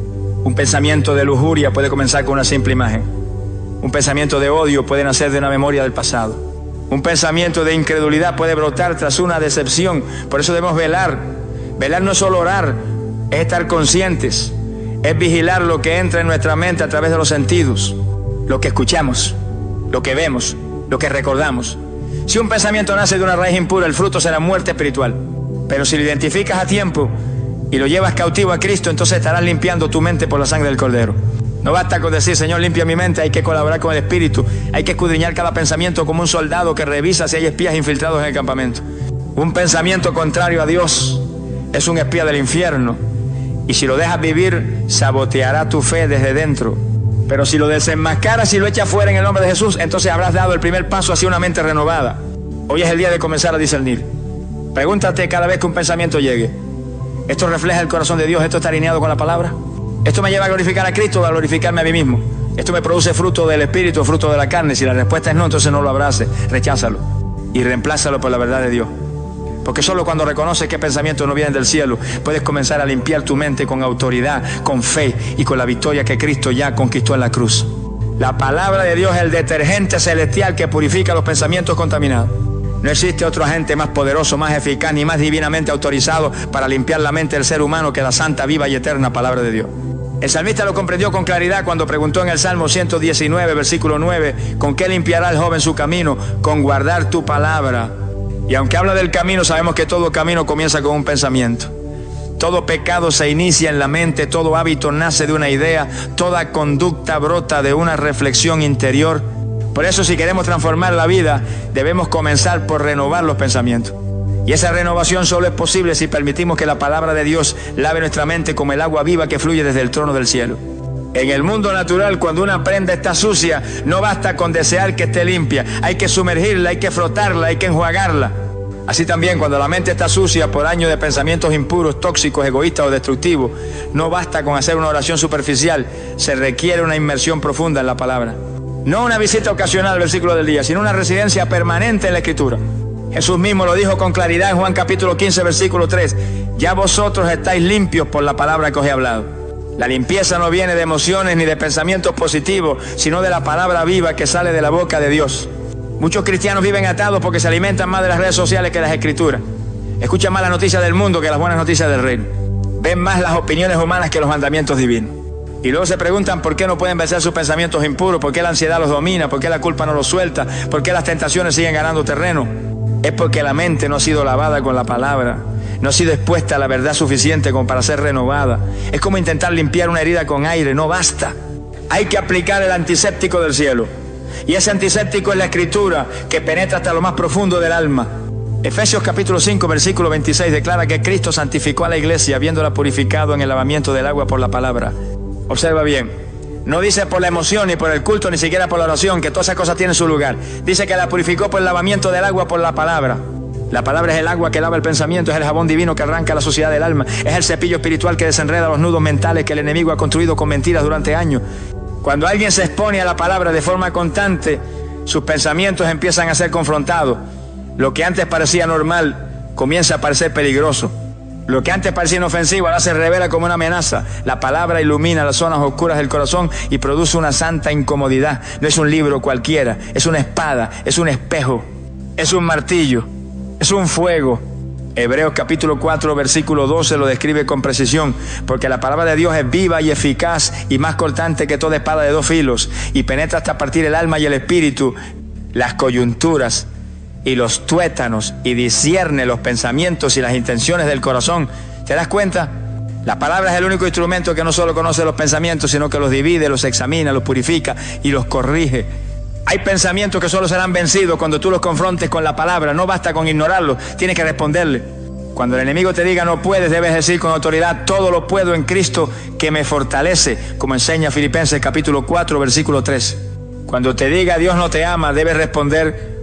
Un pensamiento de lujuria puede comenzar con una simple imagen. Un pensamiento de odio puede nacer de una memoria del pasado. Un pensamiento de incredulidad puede brotar tras una decepción. Por eso debemos velar. Velar no es solo orar, es estar conscientes. Es vigilar lo que entra en nuestra mente a través de los sentidos. Lo que escuchamos, lo que vemos, lo que recordamos. Si un pensamiento nace de una raíz impura, el fruto será muerte espiritual. Pero si lo identificas a tiempo y lo llevas cautivo a Cristo, entonces estarás limpiando tu mente por la sangre del Cordero. No basta con decir, Señor, limpia mi mente, hay que colaborar con el Espíritu. Hay que escudriñar cada pensamiento como un soldado que revisa si hay espías infiltrados en el campamento. Un pensamiento contrario a Dios es un espía del infierno. Y si lo dejas vivir, saboteará tu fe desde dentro. Pero si lo desenmascaras y lo echas fuera en el nombre de Jesús, entonces habrás dado el primer paso hacia una mente renovada. Hoy es el día de comenzar a discernir. Pregúntate cada vez que un pensamiento llegue: ¿esto refleja el corazón de Dios? ¿Esto está alineado con la palabra? ¿Esto me lleva a glorificar a Cristo o a glorificarme a mí mismo? ¿Esto me produce fruto del Espíritu o fruto de la carne? Si la respuesta es no, entonces no lo abraces, recházalo y reemplázalo por la verdad de Dios. Porque solo cuando reconoces que pensamientos no vienen del cielo, puedes comenzar a limpiar tu mente con autoridad, con fe y con la victoria que Cristo ya conquistó en la cruz. La palabra de Dios es el detergente celestial que purifica los pensamientos contaminados. No existe otro agente más poderoso, más eficaz ni más divinamente autorizado para limpiar la mente del ser humano que la santa, viva y eterna palabra de Dios. El salmista lo comprendió con claridad cuando preguntó en el Salmo 119, versículo 9, ¿con qué limpiará el joven su camino? Con guardar tu palabra. Y aunque habla del camino, sabemos que todo camino comienza con un pensamiento. Todo pecado se inicia en la mente, todo hábito nace de una idea, toda conducta brota de una reflexión interior. Por eso, si queremos transformar la vida, debemos comenzar por renovar los pensamientos. Y esa renovación solo es posible si permitimos que la palabra de Dios lave nuestra mente como el agua viva que fluye desde el trono del cielo. En el mundo natural, cuando una prenda está sucia, no basta con desear que esté limpia. Hay que sumergirla, hay que frotarla, hay que enjuagarla. Así también, cuando la mente está sucia por años de pensamientos impuros, tóxicos, egoístas o destructivos, no basta con hacer una oración superficial. Se requiere una inmersión profunda en la palabra. No una visita ocasional al versículo del día, sino una residencia permanente en la Escritura. Jesús mismo lo dijo con claridad en Juan capítulo 15, versículo 3. Ya vosotros estáis limpios por la palabra que os he hablado. La limpieza no viene de emociones ni de pensamientos positivos, sino de la palabra viva que sale de la boca de Dios. Muchos cristianos viven atados porque se alimentan más de las redes sociales que las Escrituras. Escuchan más las noticias del mundo que las buenas noticias del reino. Ven más las opiniones humanas que los mandamientos divinos. Y luego se preguntan por qué no pueden vencer sus pensamientos impuros, por qué la ansiedad los domina, por qué la culpa no los suelta, por qué las tentaciones siguen ganando terreno. Es porque la mente no ha sido lavada con la palabra, no ha sido expuesta a la verdad suficiente como para ser renovada. Es como intentar limpiar una herida con aire, no basta. Hay que aplicar el antiséptico del cielo. Y ese antiséptico es la Escritura, que penetra hasta lo más profundo del alma. Efesios capítulo 5, versículo 26 declara que Cristo santificó a la iglesia, habiéndola purificado en el lavamiento del agua por la palabra. Observa bien, no dice por la emoción, ni por el culto, ni siquiera por la oración, que todas esas cosas tienen su lugar. Dice que la purificó por el lavamiento del agua por la palabra. La palabra es el agua que lava el pensamiento, es el jabón divino que arranca la suciedad del alma, es el cepillo espiritual que desenreda los nudos mentales que el enemigo ha construido con mentiras durante años. Cuando alguien se expone a la palabra de forma constante, sus pensamientos empiezan a ser confrontados. Lo que antes parecía normal comienza a parecer peligroso. Lo que antes parecía inofensivo ahora se revela como una amenaza. La palabra ilumina las zonas oscuras del corazón y produce una santa incomodidad. No es un libro cualquiera, es una espada, es un espejo, es un martillo, es un fuego. Hebreos capítulo 4, versículo 12 lo describe con precisión, porque la palabra de Dios es viva y eficaz y más cortante que toda espada de dos filos, y penetra hasta partir el alma y el espíritu, las coyunturas y los tuétanos, y discierne los pensamientos y las intenciones del corazón. ¿Te das cuenta? La palabra es el único instrumento que no solo conoce los pensamientos, sino que los divide, los examina, los purifica y los corrige. Hay pensamientos que solo serán vencidos cuando tú los confrontes con la palabra. No basta con ignorarlos, tienes que responderle. Cuando el enemigo te diga no puedes, debes decir con autoridad: todo lo puedo en Cristo que me fortalece, como enseña Filipenses capítulo 4, versículo 3. Cuando te diga Dios no te ama, debes responder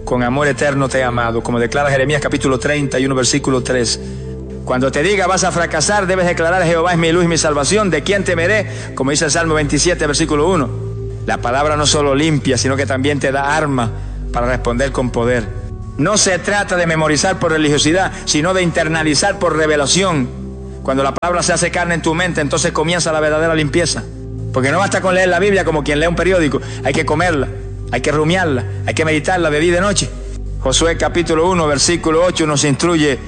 con amor eterno te he amado, como declara Jeremías capítulo 31, versículo 3. Cuando te diga vas a fracasar, debes declarar: Jehová es mi luz y mi salvación, ¿de quién temeré? Como dice el Salmo 27, versículo 1. La palabra no solo limpia, sino que también te da arma para responder con poder. No se trata de memorizar por religiosidad, sino de internalizar por revelación. Cuando la palabra se hace carne en tu mente, entonces comienza la verdadera limpieza. Porque no basta con leer la Biblia como quien lee un periódico, hay que comerla, hay que rumiarla, hay que meditarla de día y de noche. Josué capítulo 1, versículo 8 nos instruye: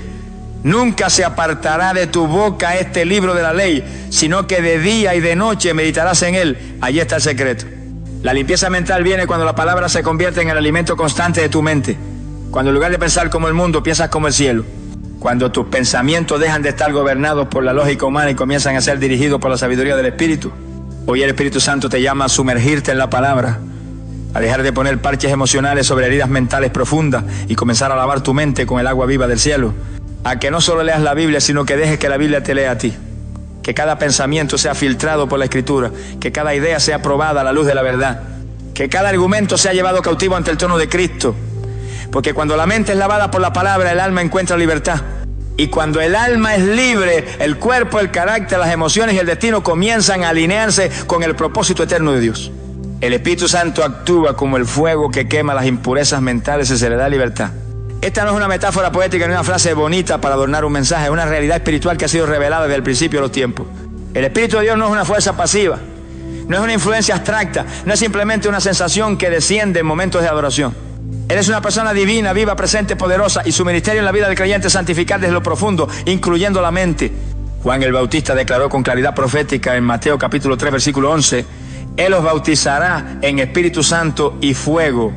nunca se apartará de tu boca este libro de la ley, sino que de día y de noche meditarás en él. Allí está el secreto. La limpieza mental viene cuando la palabra se convierte en el alimento constante de tu mente. Cuando en lugar de pensar como el mundo, piensas como el cielo. Cuando tus pensamientos dejan de estar gobernados por la lógica humana y comienzan a ser dirigidos por la sabiduría del Espíritu. Hoy el Espíritu Santo te llama a sumergirte en la palabra, a dejar de poner parches emocionales sobre heridas mentales profundas y comenzar a lavar tu mente con el agua viva del cielo. A que no solo leas la Biblia, sino que dejes que la Biblia te lea a ti. Que cada pensamiento sea filtrado por la Escritura, que cada idea sea probada a la luz de la verdad, que cada argumento sea llevado cautivo ante el trono de Cristo. Porque cuando la mente es lavada por la palabra, el alma encuentra libertad. Y cuando el alma es libre, el cuerpo, el carácter, las emociones y el destino comienzan a alinearse con el propósito eterno de Dios. El Espíritu Santo actúa como el fuego que quema las impurezas mentales y se le da libertad. Esta no es una metáfora poética ni una frase bonita para adornar un mensaje, es una realidad espiritual que ha sido revelada desde el principio de los tiempos. El Espíritu de Dios no es una fuerza pasiva, no es una influencia abstracta, no es simplemente una sensación que desciende en momentos de adoración. Él es una persona divina, viva, presente, poderosa, y su ministerio en la vida del creyente es santificar desde lo profundo, incluyendo la mente. Juan el Bautista declaró con claridad profética en Mateo capítulo 3, versículo 11, Él os bautizará en Espíritu Santo y fuego.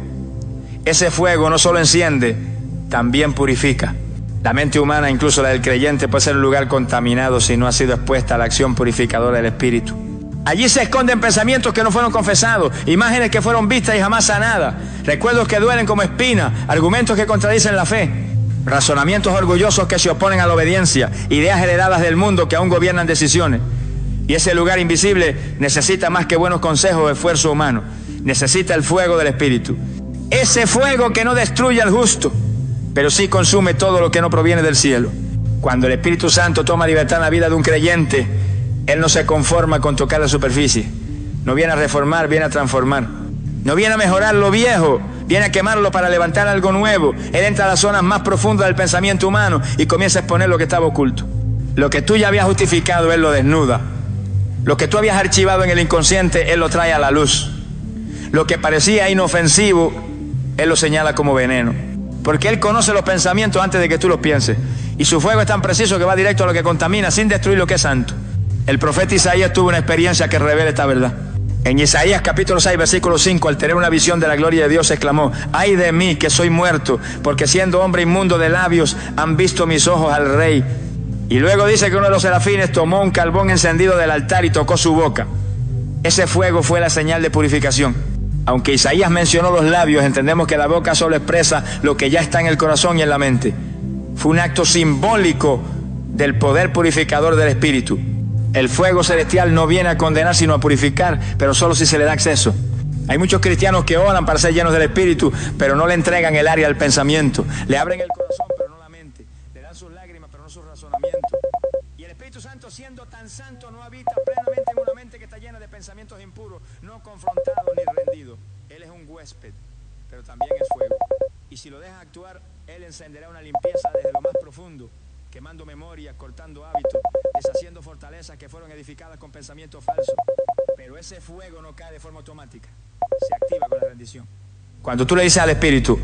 Ese fuego no solo enciende, también purifica. La mente humana, incluso la del creyente, puede ser un lugar contaminado si no ha sido expuesta a la acción purificadora del Espíritu. Allí se esconden pensamientos que no fueron confesados, imágenes que fueron vistas y jamás sanadas, recuerdos que duelen como espina, argumentos que contradicen la fe, razonamientos orgullosos que se oponen a la obediencia, ideas heredadas del mundo que aún gobiernan decisiones. Y ese lugar invisible necesita más que buenos consejos o esfuerzo humano, necesita el fuego del Espíritu. Ese fuego que no destruye al justo, pero sí consume todo lo que no proviene del cielo. Cuando el Espíritu Santo toma libertad en la vida de un creyente, Él no se conforma con tocar la superficie. No viene a reformar, viene a transformar. No viene a mejorar lo viejo, viene a quemarlo para levantar algo nuevo. Él entra a las zonas más profundas del pensamiento humano y comienza a exponer lo que estaba oculto. Lo que tú ya habías justificado, Él lo desnuda. Lo que tú habías archivado en el inconsciente, Él lo trae a la luz. Lo que parecía inofensivo, Él lo señala como veneno. Porque Él conoce los pensamientos antes de que tú los pienses. Y su fuego es tan preciso que va directo a lo que contamina sin destruir lo que es santo. El profeta Isaías tuvo una experiencia que revela esta verdad. En Isaías capítulo 6, versículo 5, al tener una visión de la gloria de Dios, exclamó: ay de mí que soy muerto, porque siendo hombre inmundo de labios, han visto mis ojos al Rey. Y luego dice que uno de los serafines tomó un carbón encendido del altar y tocó su boca. Ese fuego fue la señal de purificación. Aunque Isaías mencionó los labios, entendemos que la boca solo expresa lo que ya está en el corazón y en la mente. Fue un acto simbólico del poder purificador del Espíritu. El fuego celestial no viene a condenar sino a purificar, pero solo si se le da acceso. Hay muchos cristianos que oran para ser llenos del Espíritu, pero no le entregan el área del pensamiento. Le abren el corazón, pero no la mente. Le dan sus lágrimas, pero no sus razonamientos. Y el Espíritu Santo, siendo tan santo, no habita plenamente en una mente que está llena de pensamientos impuros, no confrontado ni rendido. Él es un huésped, pero también es fuego. Y si lo dejas actuar, Él encenderá una limpieza desde lo más profundo, quemando memorias, cortando hábitos, deshaciendo fortalezas que fueron edificadas con pensamientos falsos. Pero ese fuego no cae de forma automática, se activa con la rendición. Cuando tú le dices al Espíritu: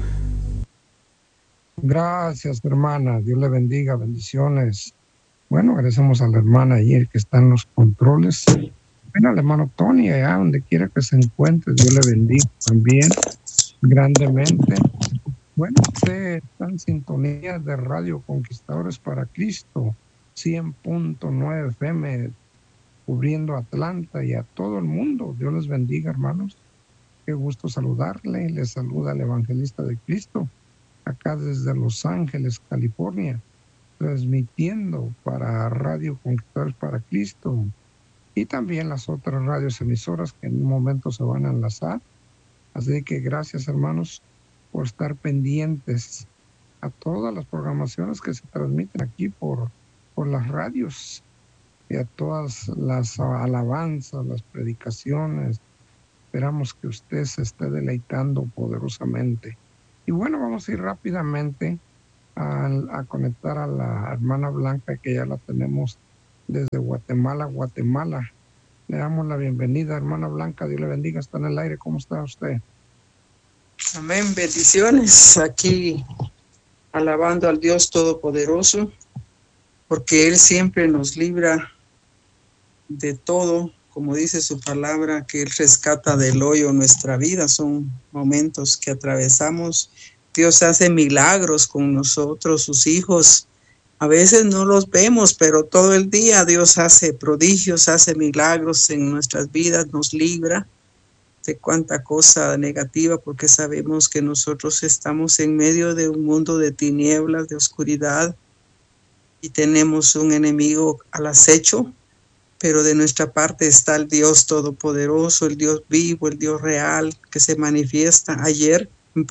gracias, hermana, Dios le bendiga, bendiciones. Bueno, agradecemos a la hermana ayer que está en los controles. Bueno, al hermano Tony, allá donde quiera que se encuentre, Dios le bendiga también grandemente. Bueno, usted está en sintonía de Radio Conquistadores para Cristo, 100.9 FM, cubriendo Atlanta y a todo el mundo. Dios les bendiga, hermanos. Qué gusto saludarle. Les saluda el evangelista de Cristo, acá desde Los Ángeles, California, transmitiendo para Radio Conquistadores para Cristo y también las otras radios emisoras que en un momento se van a enlazar. Así que gracias, hermanos. por estar pendientes a todas las programaciones que se transmiten aquí por las radios y a todas las alabanzas, las predicaciones. Esperamos que usted se esté deleitando poderosamente. Y bueno, vamos a ir rápidamente a conectar a la hermana Blanca, que ya la tenemos desde Guatemala, Guatemala. Le damos la bienvenida, hermana Blanca. Dios le bendiga. Está en el aire. ¿Cómo está usted? Amén. Bendiciones. Aquí alabando al Dios Todopoderoso, porque Él siempre nos libra de todo, como dice su palabra, que Él rescata del hoyo nuestra vida. Son momentos que atravesamos. Dios hace milagros con nosotros, sus hijos. A veces no los vemos, pero todo el día Dios hace prodigios, hace milagros en nuestras vidas, nos libra de cuánta cosa negativa, porque sabemos que nosotros estamos en medio de un mundo de tinieblas, de oscuridad, y tenemos un enemigo al acecho, pero de nuestra parte está el Dios Todopoderoso, el Dios vivo, el Dios real, que se manifiesta. Ayer,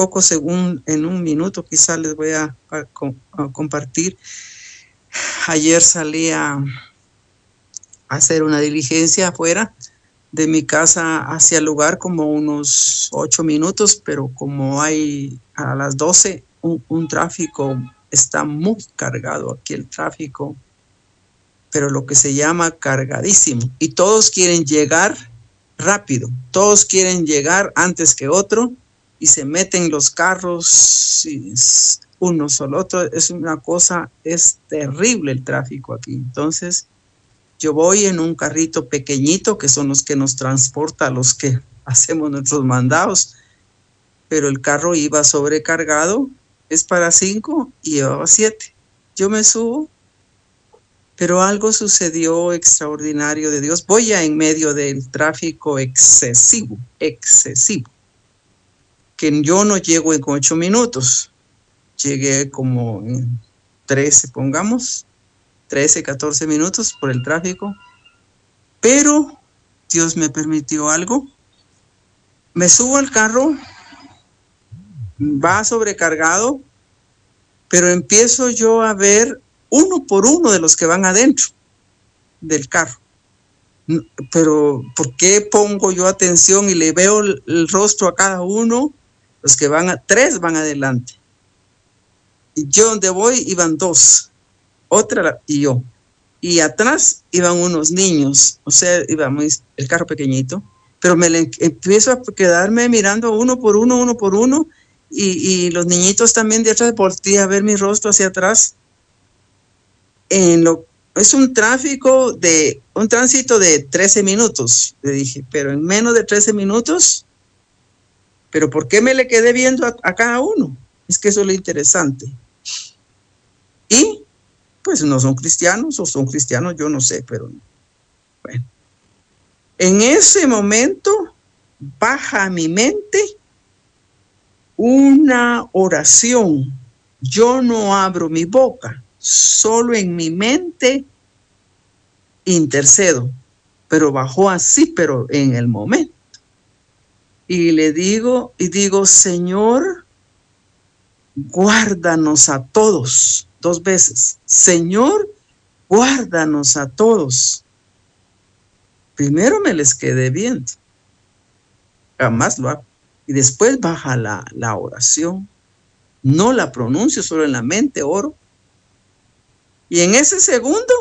en un minuto quizás les voy a compartir. Ayer salí a hacer una diligencia afuera de mi casa hacia el lugar, como unos 8 minutos, pero como hay a las 12 un tráfico, está muy cargado aquí el tráfico, pero lo que se llama cargadísimo, y todos quieren llegar rápido, todos quieren llegar antes que otro, y se meten los carros uno solo otro. Es una cosa, es terrible el tráfico aquí. Entonces yo voy en un carrito pequeñito, que son los que nos transporta a los que hacemos nuestros mandados, pero el carro iba sobrecargado, es para 5 y llevaba 7. Yo me subo, pero algo sucedió extraordinario de Dios. Voy ya en medio del tráfico excesivo, que yo no llego en 8 minutos, llegué como en 13, pongamos, 13, 14 minutos por el tráfico, pero Dios me permitió algo. Me subo al carro, va sobrecargado, pero empiezo yo a ver uno por uno de los que van adentro del carro. Pero ¿por qué pongo yo atención y le veo el rostro a cada uno? Los que van 3 van adelante. Y yo donde voy iban 2, otra y yo. Y atrás iban unos niños, o sea, íbamos el carro pequeñito, pero empiezo a quedarme mirando uno por uno, y los niñitos también de atrás, volteé a ver mi rostro hacia atrás. Es un tránsito de 13 minutos, le dije, pero en menos de 13 minutos, pero ¿por qué me le quedé viendo a cada uno? Es que eso es lo interesante. Y pues no son cristianos, o son cristianos, yo no sé, pero bueno. En ese momento baja a mi mente una oración. Yo no abro mi boca, solo en mi mente intercedo, pero bajó así, pero en el momento. Y le digo, Señor, guárdanos a todos, 2 veces. Señor, guárdanos a todos. Primero me les quedé viendo, jamás lo hago. Y después baja la oración. No la pronuncio, solo en la mente oro. Y en ese segundo,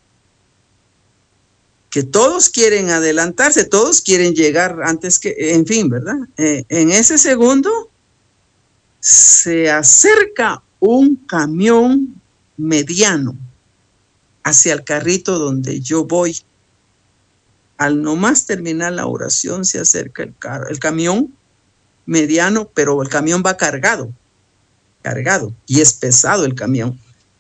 que todos quieren adelantarse, todos quieren llegar antes que, en fin, ¿verdad? En ese segundo se acerca un camión mediano hacia el carrito donde yo voy. Al nomás terminar la oración se acerca el camión mediano, pero el camión va cargado, y es pesado el camión.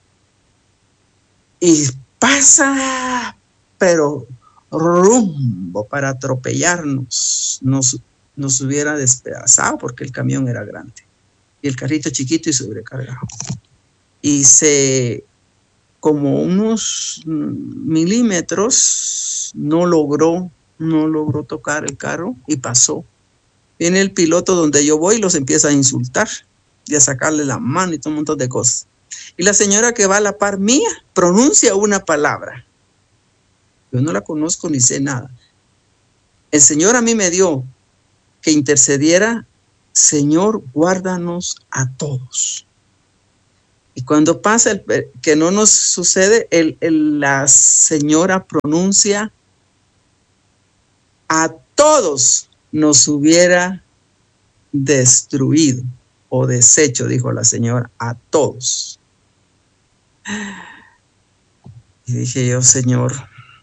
Y pasa, pero rumbo para atropellarnos, nos hubiera despedazado porque el camión era grande y el carrito chiquito y sobrecargado. Y como unos milímetros no logró tocar el carro y pasó. Viene el piloto donde yo voy y los empieza a insultar. y a sacarle la mano y todo un montón de cosas. Y la señora que va a la par mía pronuncia una palabra. Yo no la conozco ni sé nada. El Señor a mí me dio que intercediera, Señor, guárdanos a todos. Y cuando pasa que no nos sucede, la señora pronuncia, a todos nos hubiera destruido o deshecho, dijo la señora, a todos. Y dije yo, Señor,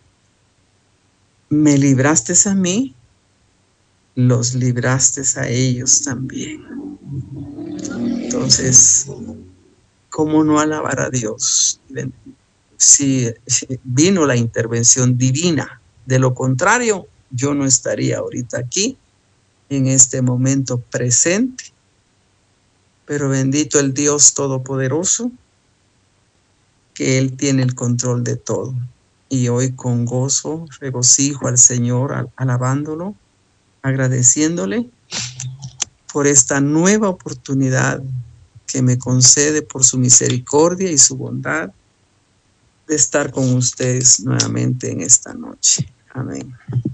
me libraste a mí, los libraste a ellos también. Entonces, ¿cómo no alabar a Dios? Si vino la intervención divina, de lo contrario, yo no estaría ahorita aquí, en este momento presente. Pero bendito el Dios Todopoderoso, que Él tiene el control de todo. Y hoy con gozo regocijo al Señor, alabándolo, agradeciéndole por esta nueva oportunidad que me concede por su misericordia y su bondad de estar con ustedes nuevamente en esta noche. Amén.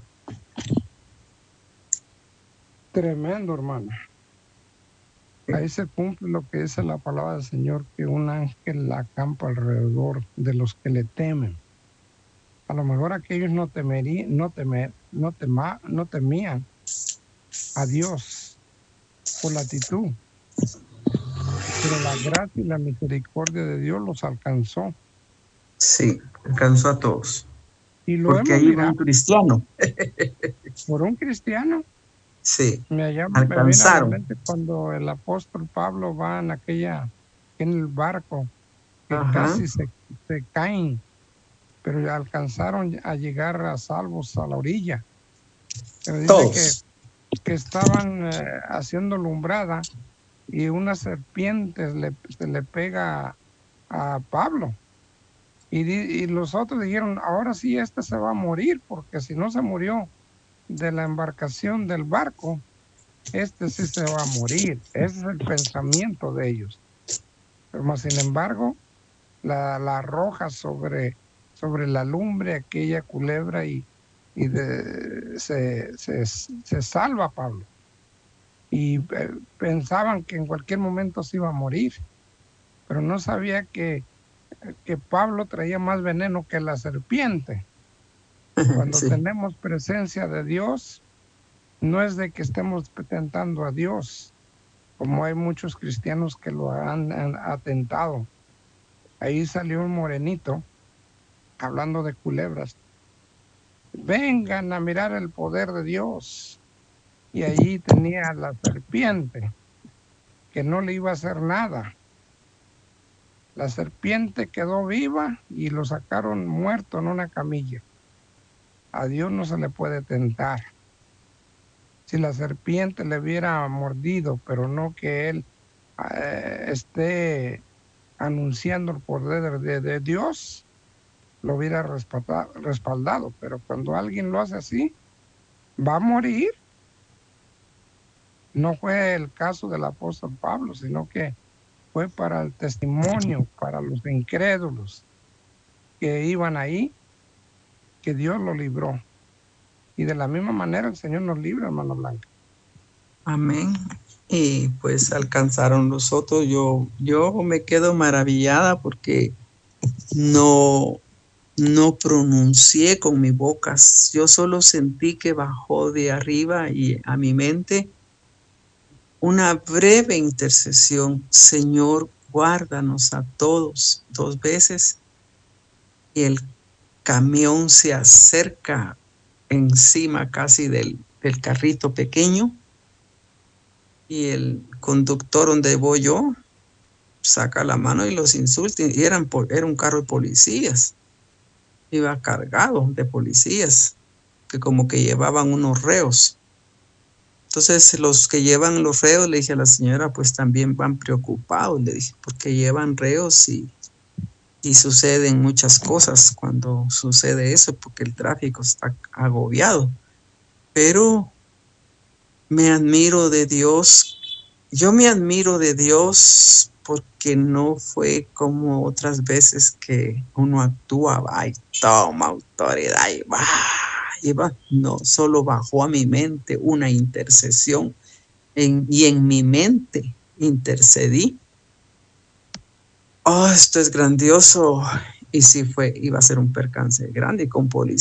Tremendo, hermano. Ahí se cumple lo que dice la palabra del Señor, que un ángel acampa alrededor de los que le temen. A lo mejor aquellos no temían a Dios por la actitud, pero la gracia y la misericordia de Dios los alcanzó. Sí, alcanzó a todos. Y lo porque ahí va un cristiano. Por un cristiano. Sí, me viene a la mente cuando el apóstol Pablo va en el barco, que casi se caen, pero alcanzaron a llegar a salvos a la orilla. Pero dice que estaban haciendo lumbrada y una serpiente se le pega a Pablo. Y los otros dijeron, ahora sí se va a morir, porque si no se murió de la embarcación del barco, sí se va a morir. Ese es el pensamiento de ellos. Pero sin embargo, la arroja sobre la lumbre aquella culebra y se salva Pablo. Y pensaban que en cualquier momento se iba a morir, pero no sabía que Pablo traía más veneno que la serpiente. Cuando tenemos presencia de Dios, no es de que estemos tentando a Dios, como hay muchos cristianos que lo han atentado. Ahí salió un morenito, hablando de culebras. Vengan a mirar el poder de Dios. Y allí tenía la serpiente, que no le iba a hacer nada. La serpiente quedó viva y lo sacaron muerto en una camilla. A Dios no se le puede tentar. Si la serpiente le hubiera mordido, pero no que él esté anunciando el poder de Dios, lo hubiera respaldado. Pero cuando alguien lo hace así, va a morir. No fue el caso del apóstol Pablo, sino que fue para el testimonio, para los incrédulos que iban ahí, que Dios lo libró. Y de la misma manera el Señor nos libra, hermano Blanca. Amén. Y pues alcanzaron los otros. Yo me quedo maravillada porque no pronuncié con mi boca. Yo solo sentí que bajó de arriba y a mi mente una breve intercesión. Señor, guárdanos a todos, 2 veces. Y el camión se acerca encima casi del carrito pequeño. Y el conductor donde voy yo saca la mano y los insulta. Y era un carro de policías. Iba cargado de policías que como que llevaban unos reos. Entonces los que llevan los reos, le dije a la señora, pues también van preocupados, le dije, porque llevan reos y suceden muchas cosas cuando sucede eso, porque el tráfico está agobiado. Pero me admiro de Dios yo me admiro de Dios porque no fue como otras veces que uno actuaba y toma autoridad y va. No, solo bajó a mi mente una intercesión y en mi mente intercedí. Oh, esto es grandioso. Y sí iba a ser un percance grande con policía.